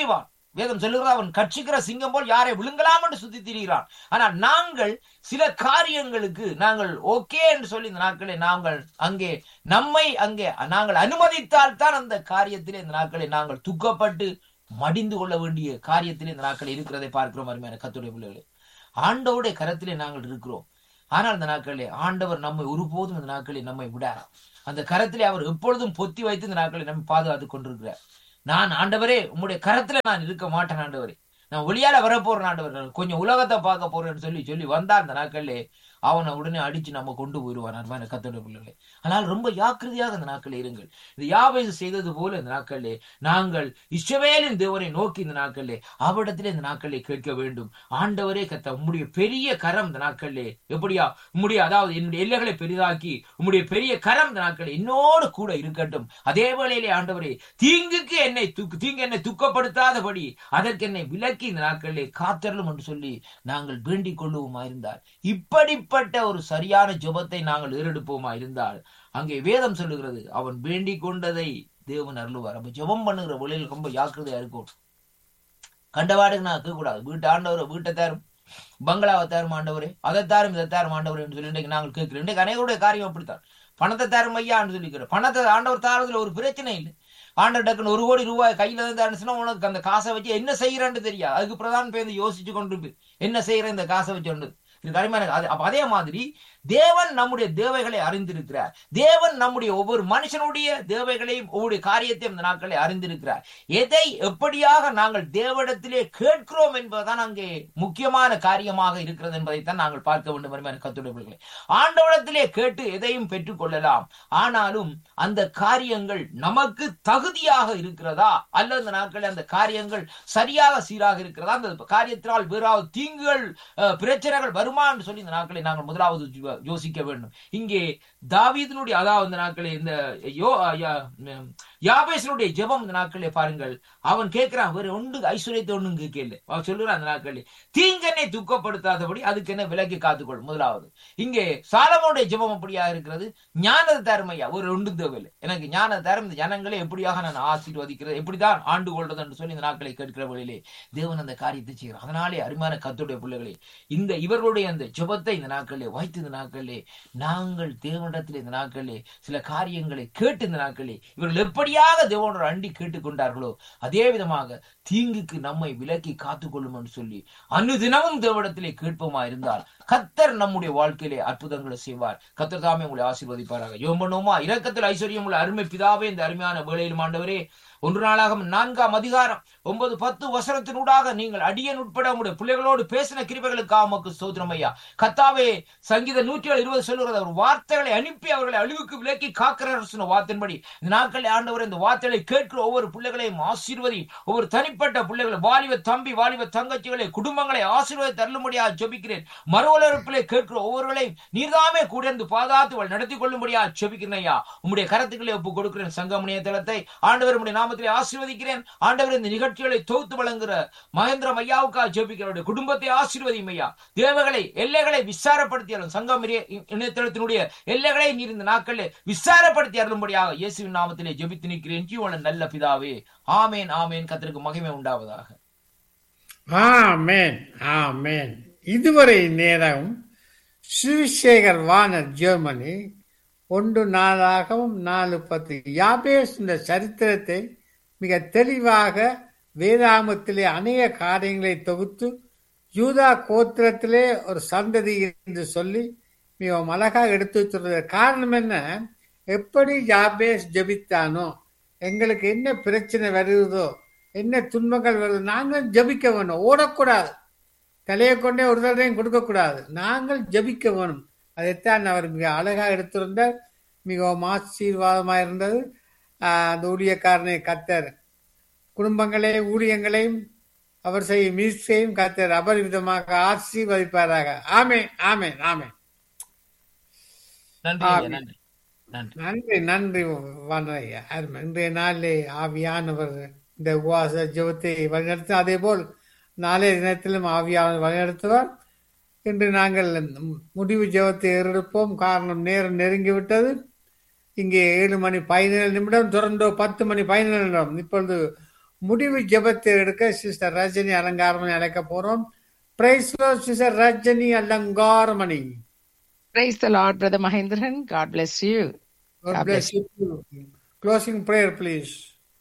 S1: வேதம் சொல்லுகிறது அவன் கட்சிக்கிற சிங்கம் போல் யாரை விழுங்கலாம் என்று சுத்தி திரிகிறான். ஆனால் நாங்கள் சில காரியங்களுக்கு நாங்கள் ஓகே என்று சொல்லி இந்த நாட்களை நாங்கள் அங்கே நம்மை அங்கே நாங்கள் அனுமதித்தால் தான் அந்த காரியத்திலே இந்த நாட்களை நாங்கள் துக்கப்பட்டு மடிந்து கொள்ள வேண்டிய காரியத்திலே இந்த நாட்கள் இருக்கிறதை பார்க்கிறோம். அருமையான கர்த்தருடைய பிள்ளைகளே, ஆண்டவருடைய கரத்திலே நாங்கள் இருக்கிறோம். ஆனால் இந்த நாட்களிலே ஆண்டவர் நம்மை ஒருபோதும் இந்த நாட்களில் நம்மை விடார். அந்த கரத்திலே அவர் எப்பொழுதும் பொத்தி வைத்து இந்த நாட்களை நம்ம பாதுகாத்துக் கொண்டிருக்கிறார். நான் ஆண்டவரே உம்முடைய கரத்துல நான் இருக்க மாட்டேன் ஆண்டவரே, நான் ஒளியால வரப்போறேன் ஆண்டவர், நான் கொஞ்சம் உலகத்தை பார்க்க போறேன்னு சொல்லி சொல்லி வந்தா அந்த நாட்களிலே அவனை உடனே அடிச்சு நம்ம கொண்டு போயிடுவான். அருமையான கர்த்தருடைய பிள்ளைகளே, ஆனால் ரொம்ப ஜாக்கிரதையாக இந்த நாட்களில் இருங்கள். இது யாபேசு செய்தது போல இந்த நாட்களிலே நாங்கள் இஸ்ரவேலின் தேவனை நோக்கி இந்த நாட்களிலே அவரிடத்திலே இந்த நாட்களிலே கேட்க வேண்டும். ஆண்டவரே கர்த்தா, உம்முடைய பெரிய கரம் இந்த நாட்களிலே எப்படியா உம்முடைய அதாவது என்னுடைய எல்லைகளை பெரிதாக்கி உம்முடைய பெரிய கரம் இந்த நாட்களில் என்னோடு கூட இருக்கட்டும். அதே வேளையிலே ஆண்டவரே, தீங்குக்கு என்னை தூக்கு தீங்கு என்னை துக்கப்படுத்தாதபடி அதற்கு என்னை விலக்கி இந்த நாட்களிலே காத்தரலும் என்று சொல்லி நாங்கள் வேண்டிக் கொள்ளுவோமா இருந்தால், இப்படி ஒரு சரியான ஜெபத்தை நாங்கள் ஏறெடுப்போமா இருந்தால், அங்கே வேதம் சொல்லுகிறது அவன் வேண்டிக் கொண்டதை தேவன் அருளுவார். அப்ப ஜெபம் பண்ணுகிற வழியில் ரொம்ப ஜாக்கிரதையா இருக்கும். கண்டவாடுக்கு நான் இருக்க கூடாது. வீட்டு ஆண்டவரை வீட்டை தாரும், பங்களாவை தாரும் ஆண்டவரே, அதை தாரும் இதை தாரும் ஆண்டவரே என்று சொல்லி இன்றைக்கு நாங்கள் கேட்கிறோம். இன்றைக்கு அனைவருடைய காரியம் அப்படித்தான். பணத்தை தாரும் ஐயா என்று சொல்லிக்கிறோம். பணத்தை ஆண்டவர் தாரதுல ஒரு பிரச்சனை இல்லை. ஆண்டவர் டக்குன்னு ஒரு கோடி ரூபாய் கையில இருந்தாருன்னா உனக்கு அந்த காசை வச்சு என்ன செய்யறான்னு தெரியாது. அதுக்கு பிரதான் பேருந்து யோசிச்சு கொண்டு என்ன செய்யற இந்த காசை வச்சு கொண்டு அதே மாதிரி தேவன் நம்முடைய தேவைகளை அறிந்திருக்கிறார். தேவன் நம்முடைய ஒவ்வொரு மனுஷனுடைய தேவைகளையும் ஒவ்வொரு காரியத்தையும் இந்த நாட்களை அறிந்திருக்கிறார். எதை எப்படியாக நாங்கள் தேவனிடத்திலே கேட்கிறோம் என்பதுதான் அங்கே முக்கியமான காரியமாக இருக்கிறது என்பதைத்தான் நாங்கள் பார்க்க வேண்டும். கர்த்தருடைய பிள்ளைகளே, ஆண்டவரிடத்திலே கேட்டு எதையும் பெற்றுக் கொள்ளலாம். ஆனாலும் அந்த காரியங்கள் நமக்கு தகுதியாக இருக்கிறதா அல்லது இந்த நாட்களில் அந்த காரியங்கள் சரியாக சீராக இருக்கிறதா, அந்த காரியத்தினால் வேறாவது தீங்குகள் பிரச்சனைகள் வருமா என்று சொல்லி இந்த நாட்களை நாங்கள் முதலாவது யோசிக்க வேண்டும். இங்கே தாவீதினுடைய அதாவது இந்த நாட்களே இந்த யாபேசனுடைய ஜெபம் இந்த நாட்களே பாருங்கள். அவன் கேட்கிறான், வேற ஒன்று ஐஸ்வர்யத்தை ஒன்றும் கேட்கல. அவன் சொல்லுறான் அந்த நாட்களே தீங்கனை துக்கப்படுத்தாதபடி அதுக்கு என்ன விலக்கி காத்துக்கொள்ளும். முதலாவது இங்கே சாலமோனுடைய ஜெபம் அப்படியா இருக்கிறது, ஞானத்தை தருமையா ஒரு ஒன்று தேவையில்லை, எனக்கு ஞான தரும், இந்த ஜனங்களை எப்படியாக நான் ஆசீர்வதிக்கிறது, எப்படிதான் ஆண்டு கொள்றது என்று சொல்லி இந்த நாட்களை கேட்கிற வழியிலே தேவன் அந்த காரியத்தை செய்கிறார். அதனாலே அருமையான கர்த்தருடைய பிள்ளைகளே, இந்த இவர்களுடைய அந்த ஜெபத்தை இந்த நாட்களிலே வைத்து இந்த நாட்களிலே நாங்கள் தேவனிடத்தில் இந்த நாட்களிலே சில காரியங்களை கேட்டு இந்த நாட்களிலே இவர்கள் எப்படியாக தேவனோட அண்டி கேட்டுக்கொண்டார்களோ அதே விதமாக தீங்குக்கு நம்மை விலக்கி காத்துக்கொள்ளும் என்று சொல்லி அனுதினமும் தேவனிடத்திலே கேட்போமா இருந்தால் கர்த்தர் நம்முடைய வாழ்க்கையிலே அற்புதங்களை செய்வார். கர்த்தர் தாமே உங்களை ஆசீர்வதிப்பாராக. ஜெபம் பண்ணுவோமா? இரக்கத்தில் ஐஸ்வர்யம் உள்ள அருமை பிதாவே, இந்த அருமையான வேளையிலும் ஆண்டவரே, ஒன்று நாளாகமம் நான்காம் அதிகாரம் ஒன்பது பத்து வசனத்தினூடாக நீங்கள் அடியேன் உட்பட உங்களுடைய பிள்ளைகளோடு பேசின கிருபைகளுக்காக உமக்கு ஸ்தோத்திரம் ஐயா. கர்த்தாவே, சங்கீத நூற்றி ஏழு இருபது சொல்லுகிறது, அவர் வார்த்தைகளை அனுப்பி அவர்களை அழிவுக்கு விலக்கி காக்கிறார் சொன்ன வார்த்தையின்படி இந்த நாட்களில் ஆண்டவர் இந்த வார்த்தைகளை கேட்கிற ஒவ்வொரு பிள்ளைகளையும் ஆசீர்வதி. ஒவ்வொரு தனிப்பட்ட பிள்ளைகளை, வாலிப தம்பி வாலிப தங்கச்சிகளை, குடும்பங்களை ஆசீர்வதி தருளும்படியாக ஜெபிக்கிறேன். மறுவளர்ப்பிலே கேட்கிற ஒவ்வொருவரையும் நீர்தாமே கூட இருந்து பாதுகாத்து நடத்தி கொள்ளும்படியாக ஜெபிக்கிறேன் ஐயா. உம்முடைய கரத்துக்களை ஒப்பு கொடுக்கிறேன். சங்கமணிய தளத்தை ஆண்டவர் உம்முடைய நாம ஆசீர்வதிக்கிறேன். ஆண்டவர் இந்த நிகழ்ச்சிகளை தொகுத்து வழங்குகிற மகேந்திரம் ஐயாவுக்காக ஜெபிக்கிறவருடைய குடும்பத்தை ஆசீர்வதியும் ஐயா. தேவைகளை எல்லைகளை விசாரப்படுத்தியாலும் சங்கம் இணையதளத்தினுடைய எல்லைகளை நீர் இந்த நாட்களில் விசாரப்படுத்தி அருளும்படியாக இயேசுவின் நாமத்திலே ஜெபித்து நிற்கிறேன் ஜீவன நல்ல பிதாவே. ஆமேன் ஆமேன். கர்த்தருக்கு மகிமை உண்டாவதாக.
S2: ஆமேன் ஆமேன். இதுவரை நேரம் சுவிசேகர் வானர் ஜெர்மனி ஒன்று நாளாகவும் நாலு பத்து யாபேஸ் இந்த சரித்திரத்தை மிக தெளிவாக வேதாகமத்திலே அநேக காரியங்களை தொகுத்து யூதா கோத்திரத்திலே ஒரு சந்ததி என்று சொல்லி மிகவும் அழகாக எடுத்து வச்சுள்ளது. காரணம் என்ன? எப்படி யாபேஸ் ஜெபித்தானோ, எங்களுக்கு என்ன பிரச்சனை வருதோ, என்ன துன்பங்கள் வருதோ, நாங்கள் ஜெபிக்க வேணும், ஓடக்கூடாது, தலையை கொண்டே ஒரு தடவையும் கொடுக்கக்கூடாது, நாங்கள் ஜெபிக்க வேணும். அதைத்தான் அவர் மிக அழகாக எடுத்திருந்தார். மிகவும் ஆசீர்வாதமாக இருந்தது. அந்த ஊழியக்காரனை கர்த்தர் குடும்பங்களையும் ஊழியங்களையும் அவர் செய்யும் மீட்சையும் கர்த்தர் அபரிவிதமாக ஆசீர்வதிப்பாராக. ஆமேன் ஆமேன் ஆமேன். நன்றி நன்றி வானையா. இன்றைய நாளிலே ஆவியானவர் இந்த உபவாச ஜெபத்தை வழிநடத்த, அதே போல் நாளைய தினத்திலும் ஆவியானவர் வழிநடத்துவார். இன்று நாங்கள் முடிவு ஜெபத்தை ஏறெடுப்போம். காரணம் நேரம் நெருங்கிவிட்டது. இங்கே ஏழு மணி பதினேழு நிமிடம், தொடர்ந்தோ பத்து மணி பதினேழு நிமிடம். இப்பொழுது முடிவு ஜெபத்தை எடுக்க சிஸ்டர் ரஜினி அலங்காரமணி அழைக்க போறோம். Price Lord sister Rajini Alangaramani.
S3: Praise the Lord, Brother Mahindran. God bless you.
S2: God
S3: God
S2: bless
S3: bless
S2: you. Closing prayer, please.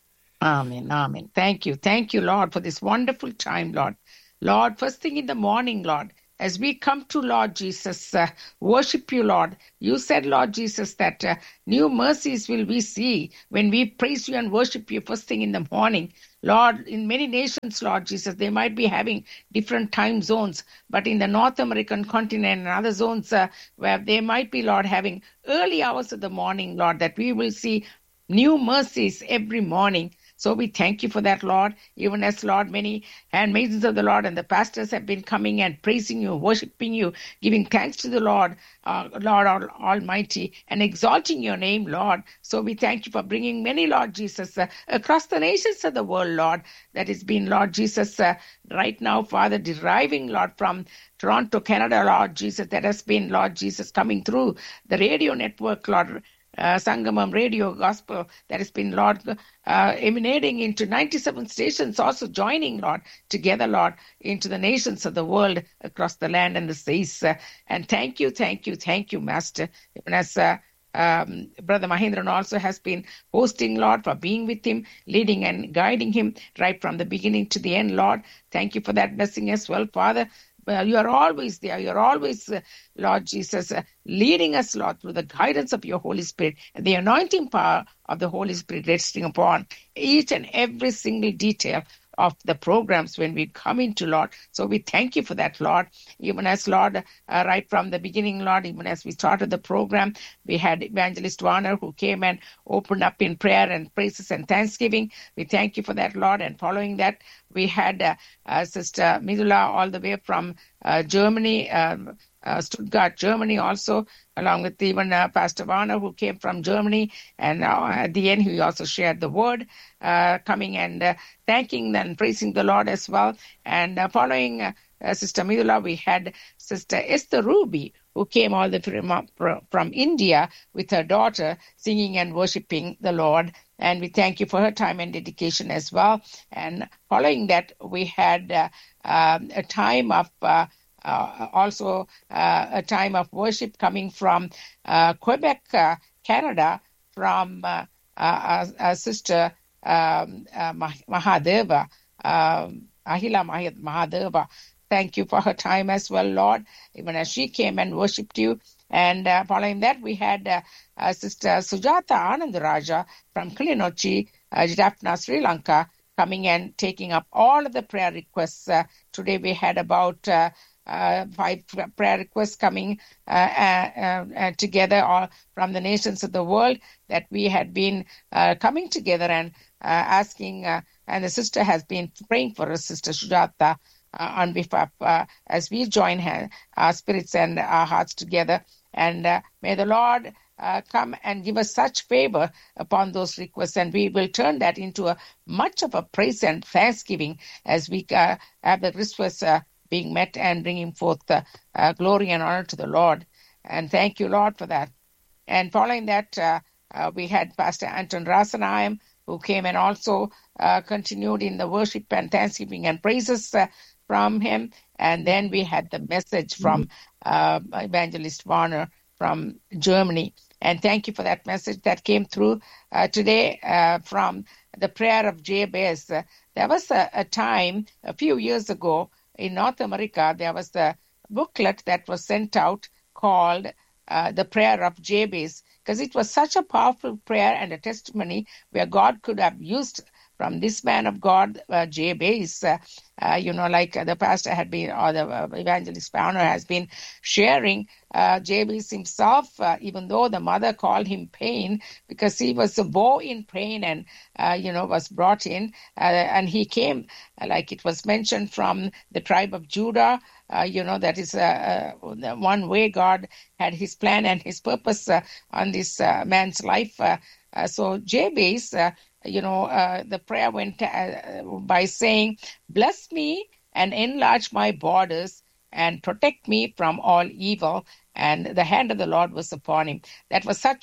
S3: Amen. Amen. Thank you. Thank you, Lord, for this wonderful time, Lord. Lord, first thing in the morning, Lord, as we come to Lord Jesus, uh, worship you, Lord. You said, Lord Jesus, that uh, new mercies will we see when we praise you and worship you first thing in the morning. Lord, in many nations, Lord Jesus, they might be having different time zones, but in the North American continent and other zones uh, where they might be, Lord, having early hours of the morning, Lord, that we will see new mercies every morning. So we thank you for that, Lord. Even as, Lord, many handmaidens of the Lord and the pastors have been coming and praising you, worshiping you, giving thanks to the Lord, uh, Lord Al- Almighty, and exalting your name, Lord. So we thank you for bringing many, Lord Jesus, uh, across the nations of the world, Lord, that has been, Lord Jesus, uh, right now, Father, deriving, Lord, from Toronto, Canada, Lord Jesus, that has been, Lord Jesus, coming through the radio network, Lord, uh, Sangamam Radio Gospel that has been, Lord, uh, emanating into ninety-seven stations, also joining, Lord, together, Lord, into the nations of the world across the land and the seas. Uh, and thank you, thank you, thank you, Master. Even as uh, um, Brother Mahindran also has been hosting, Lord, for being with him, leading and guiding him right from the beginning to the end, Lord. Thank you for that blessing as well, Father. Well, you are always there. You are always, uh, Lord Jesus, uh, leading us, Lord, through the guidance of your Holy Spirit and the anointing power of the Holy Spirit resting upon each and every single detail of the programs when we come into, Lord. So we thank you for that, Lord. Even as, Lord, uh, right from the beginning, Lord, even as we started the program, we had Evangelist Warner who came and opened up in prayer and praises and thanksgiving. We thank you for that, Lord. And following that, we had uh, uh, Sister Midula all the way from uh, Germany, um, uh, Stuttgart, Germany also, along with even uh, Pastor Warner who came from Germany. And uh, at the end, he also shared the word, uh, coming and uh, thanking and praising the Lord as well. And uh, following uh, uh, Sister Midula, we had Sister Esther Ruby, who came all the way from, from India with her daughter, singing and worshiping the Lord. And we thank you for her time and dedication as well. And following that, we had uh, um, a time of uh, uh, also uh, a time of worship coming from uh, Quebec, uh, Canada, from uh, uh, uh, Sister um, uh, Mahadeva, um, Ahila Mahadeva. Thank you for her time as well, Lord, even as she came and worshipped you. And uh, following that, we had uh, uh, Sister Sujata Anandaraja from Kilinochi, uh, Jaffna, Sri Lanka, coming and taking up all of the prayer requests. Uh, today we had about uh, uh, five prayer requests coming uh, uh, uh, together all from the nations of the world that we had been uh, coming together and uh, asking, uh, and the sister has been praying for us, Sister Sujata, Uh, on behalf uh, as we join hand, our spirits and our hearts together. And uh, may the Lord uh, come and give us such favor upon those requests, and we will turn that into a much of a praise and thanksgiving as we uh, have the requests uh, being met and bringing forth uh, uh, glory and honor to the Lord. And thank you, Lord, for that. And following that, uh, uh, we had Pastor Anton Rasanayam, who came and also uh, continued in the worship and thanksgiving and praises uh, from him. And then we had the message from uh, Evangelist Warner from Germany. And thank you for that message that came through uh, today uh, from the prayer of Jabez. Uh, there was a, a time a few years ago in North America, there was a booklet that was sent out called uh, the prayer of Jabez, because it was such a powerful prayer and a testimony where God could have used from this man of God, uh, Jabez, uh, uh, you know, like uh, the pastor had been, or the uh, evangelist founder has been sharing, uh, Jabez himself, uh, even though the mother called him pain, because he was a boy in pain and, uh, you know, was brought in, uh, and he came, uh, like it was mentioned, from the tribe of Judah. Uh, you know, that is uh, uh, one way God had his plan and his purpose uh, on this uh, man's life. Uh, uh, so Jabez, uh, you know, uh, the prayer went uh, by saying, bless me and enlarge my borders and protect me from all evil. And the hand of the Lord was upon him. That was such a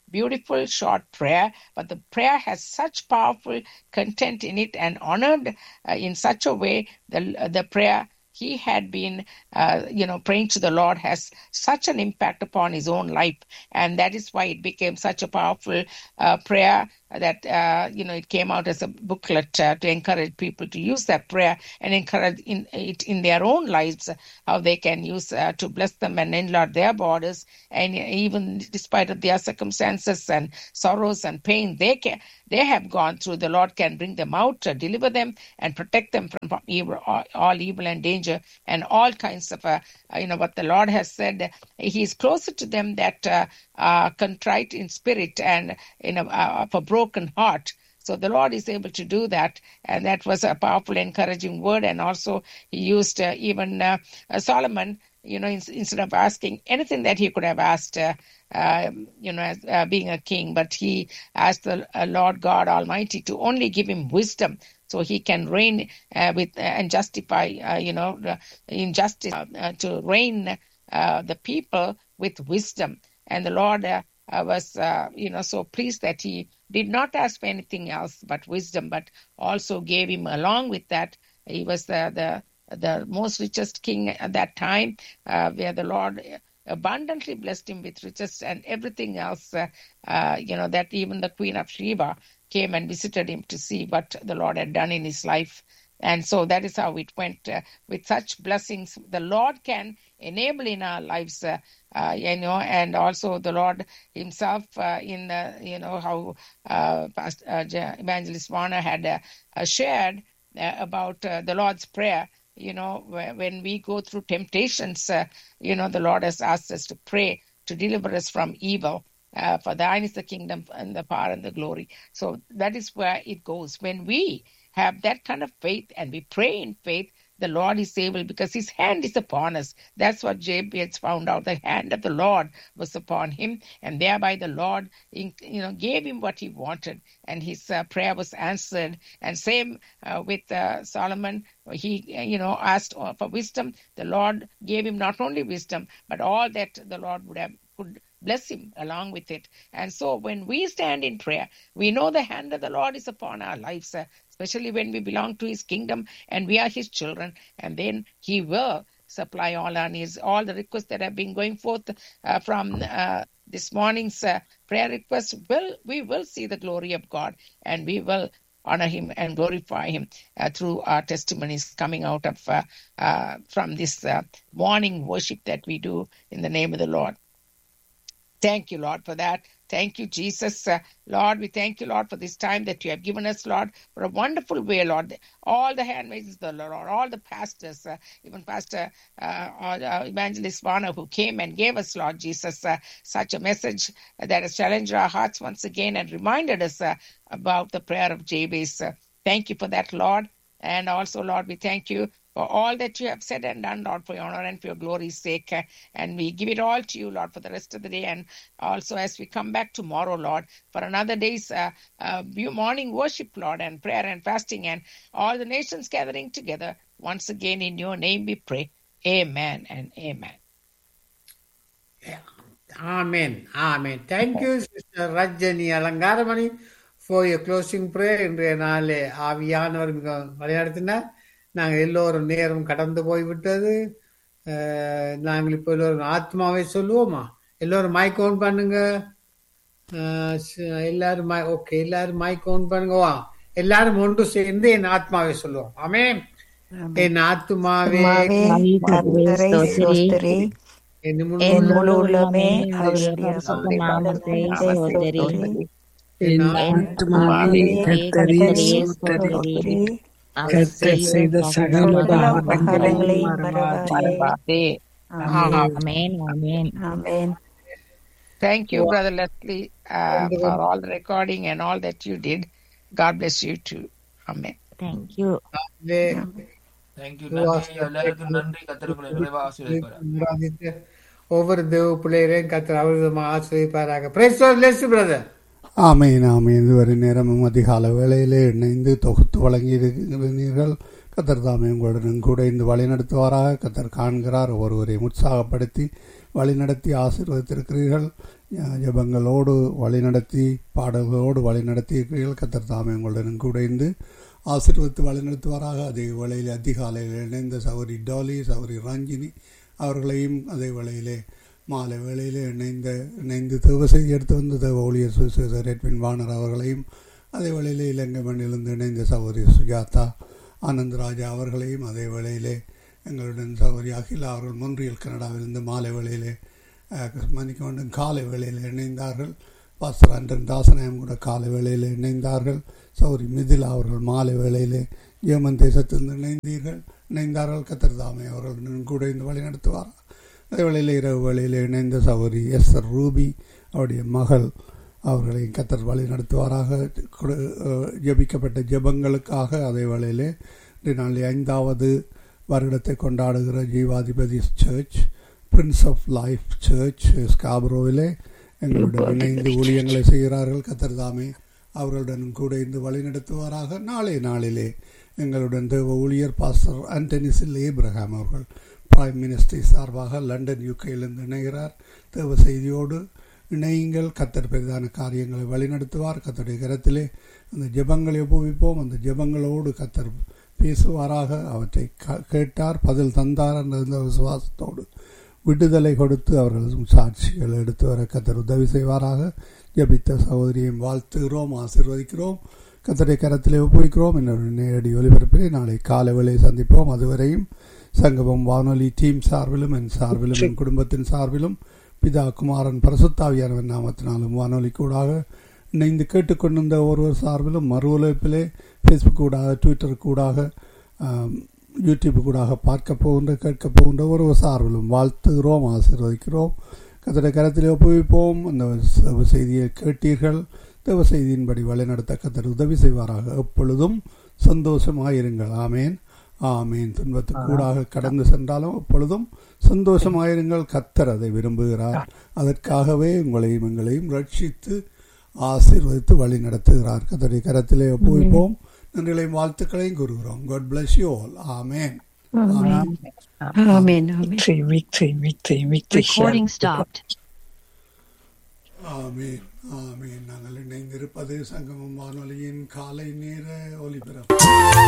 S3: beautiful short prayer, but the prayer has such powerful content in it and honored uh, in such a way the the prayer he had been, uh, you know, praying to the Lord has such an impact upon his own life. And that is why it became such a powerful uh, prayer that, uh, you know, it came out as a booklet uh, to encourage people to use that prayer and encourage in, it in their own lives, uh, how they can use uh, to bless them and enlarge their borders. And even despite of their circumstances and sorrows and pain, they can, they have gone through, the Lord can bring them out, uh, deliver them, and protect them from, from evil, all, all evil and danger and all kinds of, uh, uh, you know, what the Lord has said. He is closer to them that uh, are contrite in spirit and, you know, uh, of a broken heart. So the Lord is able to do that. And that was a powerful, encouraging word. And also he used uh, even uh, uh, Solomon, you know, in, instead of asking anything that he could have asked, uh, uh, you know, as uh, being a king, but he asked the uh, Lord God Almighty to only give him wisdom so he can reign uh, with uh, and justify, uh, you know, uh, injustice, uh, uh, to reign uh, the people with wisdom. And the Lord uh, uh, was, uh, you know, so pleased that he did not ask for anything else but wisdom, but also gave him along with that. He was the the the most richest king at that time, uh, where the Lord abundantly blessed him with riches and everything else, uh, uh, you know, that even the Queen of Sheba came and visited him to see what the Lord had done in his life. And so that is how it went, uh, with such blessings the Lord can enable in our lives, uh, uh, you know, and also the Lord himself, uh, in, uh, you know, how uh, Pastor uh, Evangelist Warner had uh, uh, shared uh, about uh, the Lord's Prayer. You know, when we go through temptations, uh, you know, the Lord has asked us to pray to deliver us from evil. Uh, for thine is the kingdom and the power and the glory. So that is where it goes. When we have that kind of faith and we pray in faith, the Lord is able, because his hand is upon us. That's what Jabez found out. The hand of the Lord was upon him, and thereby the Lord, you know, gave him what he wanted, and his uh, prayer was answered. And same uh, with uh, Solomon. He, you know, asked for wisdom. The Lord gave him not only wisdom, but all that the Lord would have could bless him along with it. And so when we stand in prayer, we know the hand of the Lord is upon our lives, uh, especially when we belong to his kingdom and we are his children. And then he will supply all our needs, all the requests that have been going forth uh, from uh, this morning's uh, prayer requests. Will we will see the glory of God, and we will honor him and glorify him uh, through our testimonies coming out of uh, uh, from this uh, morning worship that we do in the name of the Lord. Thank you, Lord, for that. Thank you, Jesus. Uh, Lord, we thank you, Lord, for this time that you have given us, Lord, for a wonderful way, Lord. All the handmaids of the Lord, all the pastors, uh, even Pastor uh, uh, Evangelist Warner, who came and gave us, Lord Jesus, uh, such a message that has challenged our hearts once again and reminded us uh, about the prayer of Jabez. Uh, thank you for that, Lord. And also, Lord, we thank you for all that you have said and done, Lord, for your honor and for your glory's sake. And we give it all to you, Lord, for the rest of the day. And also as we come back tomorrow, Lord, for another day's uh, uh, morning worship, Lord, and prayer and fasting, and all the nations gathering together. Once again, in your name we pray. Amen and amen.
S2: Amen. Amen. Thank you, Sister Rajani Alangaramani, for your closing prayer. இன்றைய நாளே ஆவியானவர் மிக வழிநடத்தினார். நாங்கள் எல்லோரும் நேரம் கடந்து போய்விட்டது. நாங்கள் இப்போ எல்லோரும் ஆத்மாவை சொல்லுவோமா? எல்லோரும் மைக் ஓன் பண்ணுங்க. எல்லாரும் ஓகே, எல்லாரும் மைக் ஓன் பண்ணுங்க. வா, எல்லாரும் ஒன்று சேர்ந்து என் ஆத்மாவை சொல்லுவோம். ஆமென். என் ஆத்மாவே
S4: கர்த்தரை ஸ்தோத்திரி, என் முழு உள்ளமே அவருடைய நாமத்தை ஸ்தோத்திரி. என் ஆத்துமாவே கர்த்தரை ஸ்தோத்திரி, கர்த்தர் செய்த சகல உபகாரங்களையும் மறவாதே.
S3: Amen. Amen. Amen. Thank you, Brother Leslie, uh, for all the recording and all that you did. God bless you too. Amen.
S4: Thank you.
S1: Thank you. எல்லாருக்கும் நன்றி. கர்த்தருக்குள்ளே நிறைவாக ஆசீர்வதிப்பாராக.
S2: ஒவ்வொரு தேவ பிள்ளைகளையும் கர்த்தர் அவர்தமாக ஆசீர்வதிப்பாராக. Praise the Lord, bless you, brother.
S5: ஆமென், ஆமென். இதுவரை நேரமும் அதிகால வேளையிலே இணைந்து தொகுத்து வழங்கி இருக்கிறீர்கள். கத்தர் தாமே உங்களுடன் கூட இந்த வழிநடத்துவாராக. கத்தர் காண்கிறார், ஒருவரையும் உற்சாகப்படுத்தி வழிநடத்தி ஆசீர்வதித்திருக்கிறீர்கள். ஜபங்களோடு வழிநடத்தி பாடல்களோடு வழிநடத்தி இருக்கிறீர்கள். கத்தர் தாமே உங்களுடன் கூட இருந்து ஆசீர்வதித்து வழிநடத்துவாராக. அதே வேளையில் அதிகாலையில் இணைந்த சௌரி டாலி, சௌரி ரஞ்சினி அவர்களையும் அதே வேளையிலே மாலை வேளையிலே இணைந்த இணைந்து தேவ செய்தி எடுத்து வந்த தேவ ஊழியர் சுசேசர் ரெட்வின் வானர் அவர்களையும் அதே வேளையிலே இலங்கை மண்ணிலிருந்து இணைந்த சௌரி சுஜாதா ஆனந்தராஜா அவர்களையும் அதே வேளையிலே எங்களுடன் சௌரி அகிலா அவர்கள் மொன்றியல் கனடாவிலிருந்து மாலை வேளையிலே மணிக்கு வேண்டும் காலை வேளையில் இணைந்தார்கள். பாஸ்டர் அண்டன் தாசனாயம் கூட காலை வேளையில் இணைந்தார்கள். சௌரி மிதிலா அவர்கள் மாலை வேளையிலே ஜெர்மன் தேசத்திலிருந்து இணைந்தீர்கள் இணைந்தார்கள். கத்தர் தாமே அவர்களுடன் கூட இந்த வழி நடத்துவார். அதே வேளையில் இரவு வேளையில் இணைந்த சௌரி எஸ் ஆர் ரூபி அவருடைய மகள் அவர்களை கத்தர் வழி நடத்துவாராக. ஜபிக்கப்பட்ட ஜபங்களுக்காக அதே வேளையிலே நாளை ஐந்தாவது வருடத்தை கொண்டாடுகிற ஜீவாதிபதி search Prince of life search ஸ்காபரோவிலே எங்களுடன் இணைந்து ஊழியங்களை செய்கிறார்கள். கத்தர் தாமே அவர்களுடன் கூட இருந்து வழி நடத்துவாராக. நாளை நாளிலே எங்களுடன் தேவ ஊழியர் பாஸ்டர் ஆண்டனிசில் ஏப்ரஹாம் அவர்கள் பிரைம் மினிஸ்டர் சார்பாக லண்டன் யூகேயிலிருந்து இணைகிறார். தேவ செய்தியோடு இணையுங்கள். கத்தர் பெரிதான காரியங்களை வழிநடத்துவார். கத்தருடைய கரத்திலே அந்த ஜெபங்களை உபயோகிப்போம். அந்த ஜெபங்களோடு கத்தர் பேசுவாராக. அவற்றை கேட்டார், பதில் தந்தார் என்ற விசுவாசத்தோடு விடுதலை கொடுத்து அவர்கள் சாட்சிகள் எடுத்து வர கத்தர் உதவி செய்வாராக. ஜபித்த சகோதரியும் வாழ்த்துகிறோம், ஆசீர்வதிக்கிறோம். கத்தரை கரத்திலே ஒப்புவிக்கிறோம். இன்னொரு நேரடி ஒலிபரப்பிலே நாளை காலை வேளை சந்திப்போம். அதுவரையும் சங்கமம் வானொலி டீம் சார்பிலும் என் சார்பிலும் என் குடும்பத்தின் சார்பிலும் பிதா குமாரன் பரிசுத்தாவியானவன் நாமத்தினாலும் வானொலி கூடாக இணைந்து கேட்டுக்கொண்டிருந்த ஒருவர் சார்பிலும் மறு ஒலிபரப்பிலே ஃபேஸ்புக் கூடாக ட்விட்டர் கூடாக யூடியூப் கூடாக பார்க்க போகின்ற கேட்க போகின்ற ஒருவர் சார்பிலும் வாழ்த்துகிறோம், ஆசீர்வதிக்கிறோம். கத்தரை கரத்திலே ஒப்புவிப்போம். அந்த செய்தியை கேட்டீர்கள். தேவ செய்தியின்படி வழிநடத்த கத்தர் உதவி செய்வாராக. எப்பொழுதும் சந்தோஷமாயிருங்கள். ஆமேன், ஆமேன். துன்பத்துக்கு கூடாக கடந்து சென்றாலும் எப்பொழுதும் சந்தோஷமாயிருங்கள். கத்தர் அதை விரும்புகிறார். அதற்காகவே உங்களையும் எங்களையும் ரட்சித்து ஆசீர்வதித்து வழி நடத்துகிறார். கத்தருடைய கரத்திலே ஒப்புவிப்போம். நன்றிகளையும் வாழ்த்துக்களையும் கூறுகிறோம். God bless you all. Amen.
S6: Amen. Amen. Victory, victory, victory, victory.
S7: Recording stopped.
S5: ஆமேன், ஆமேன். நாங்கள் இணைந்திருப்பது சங்கமம் வானொலியின் காலை நேர ஒலிபரப்பு.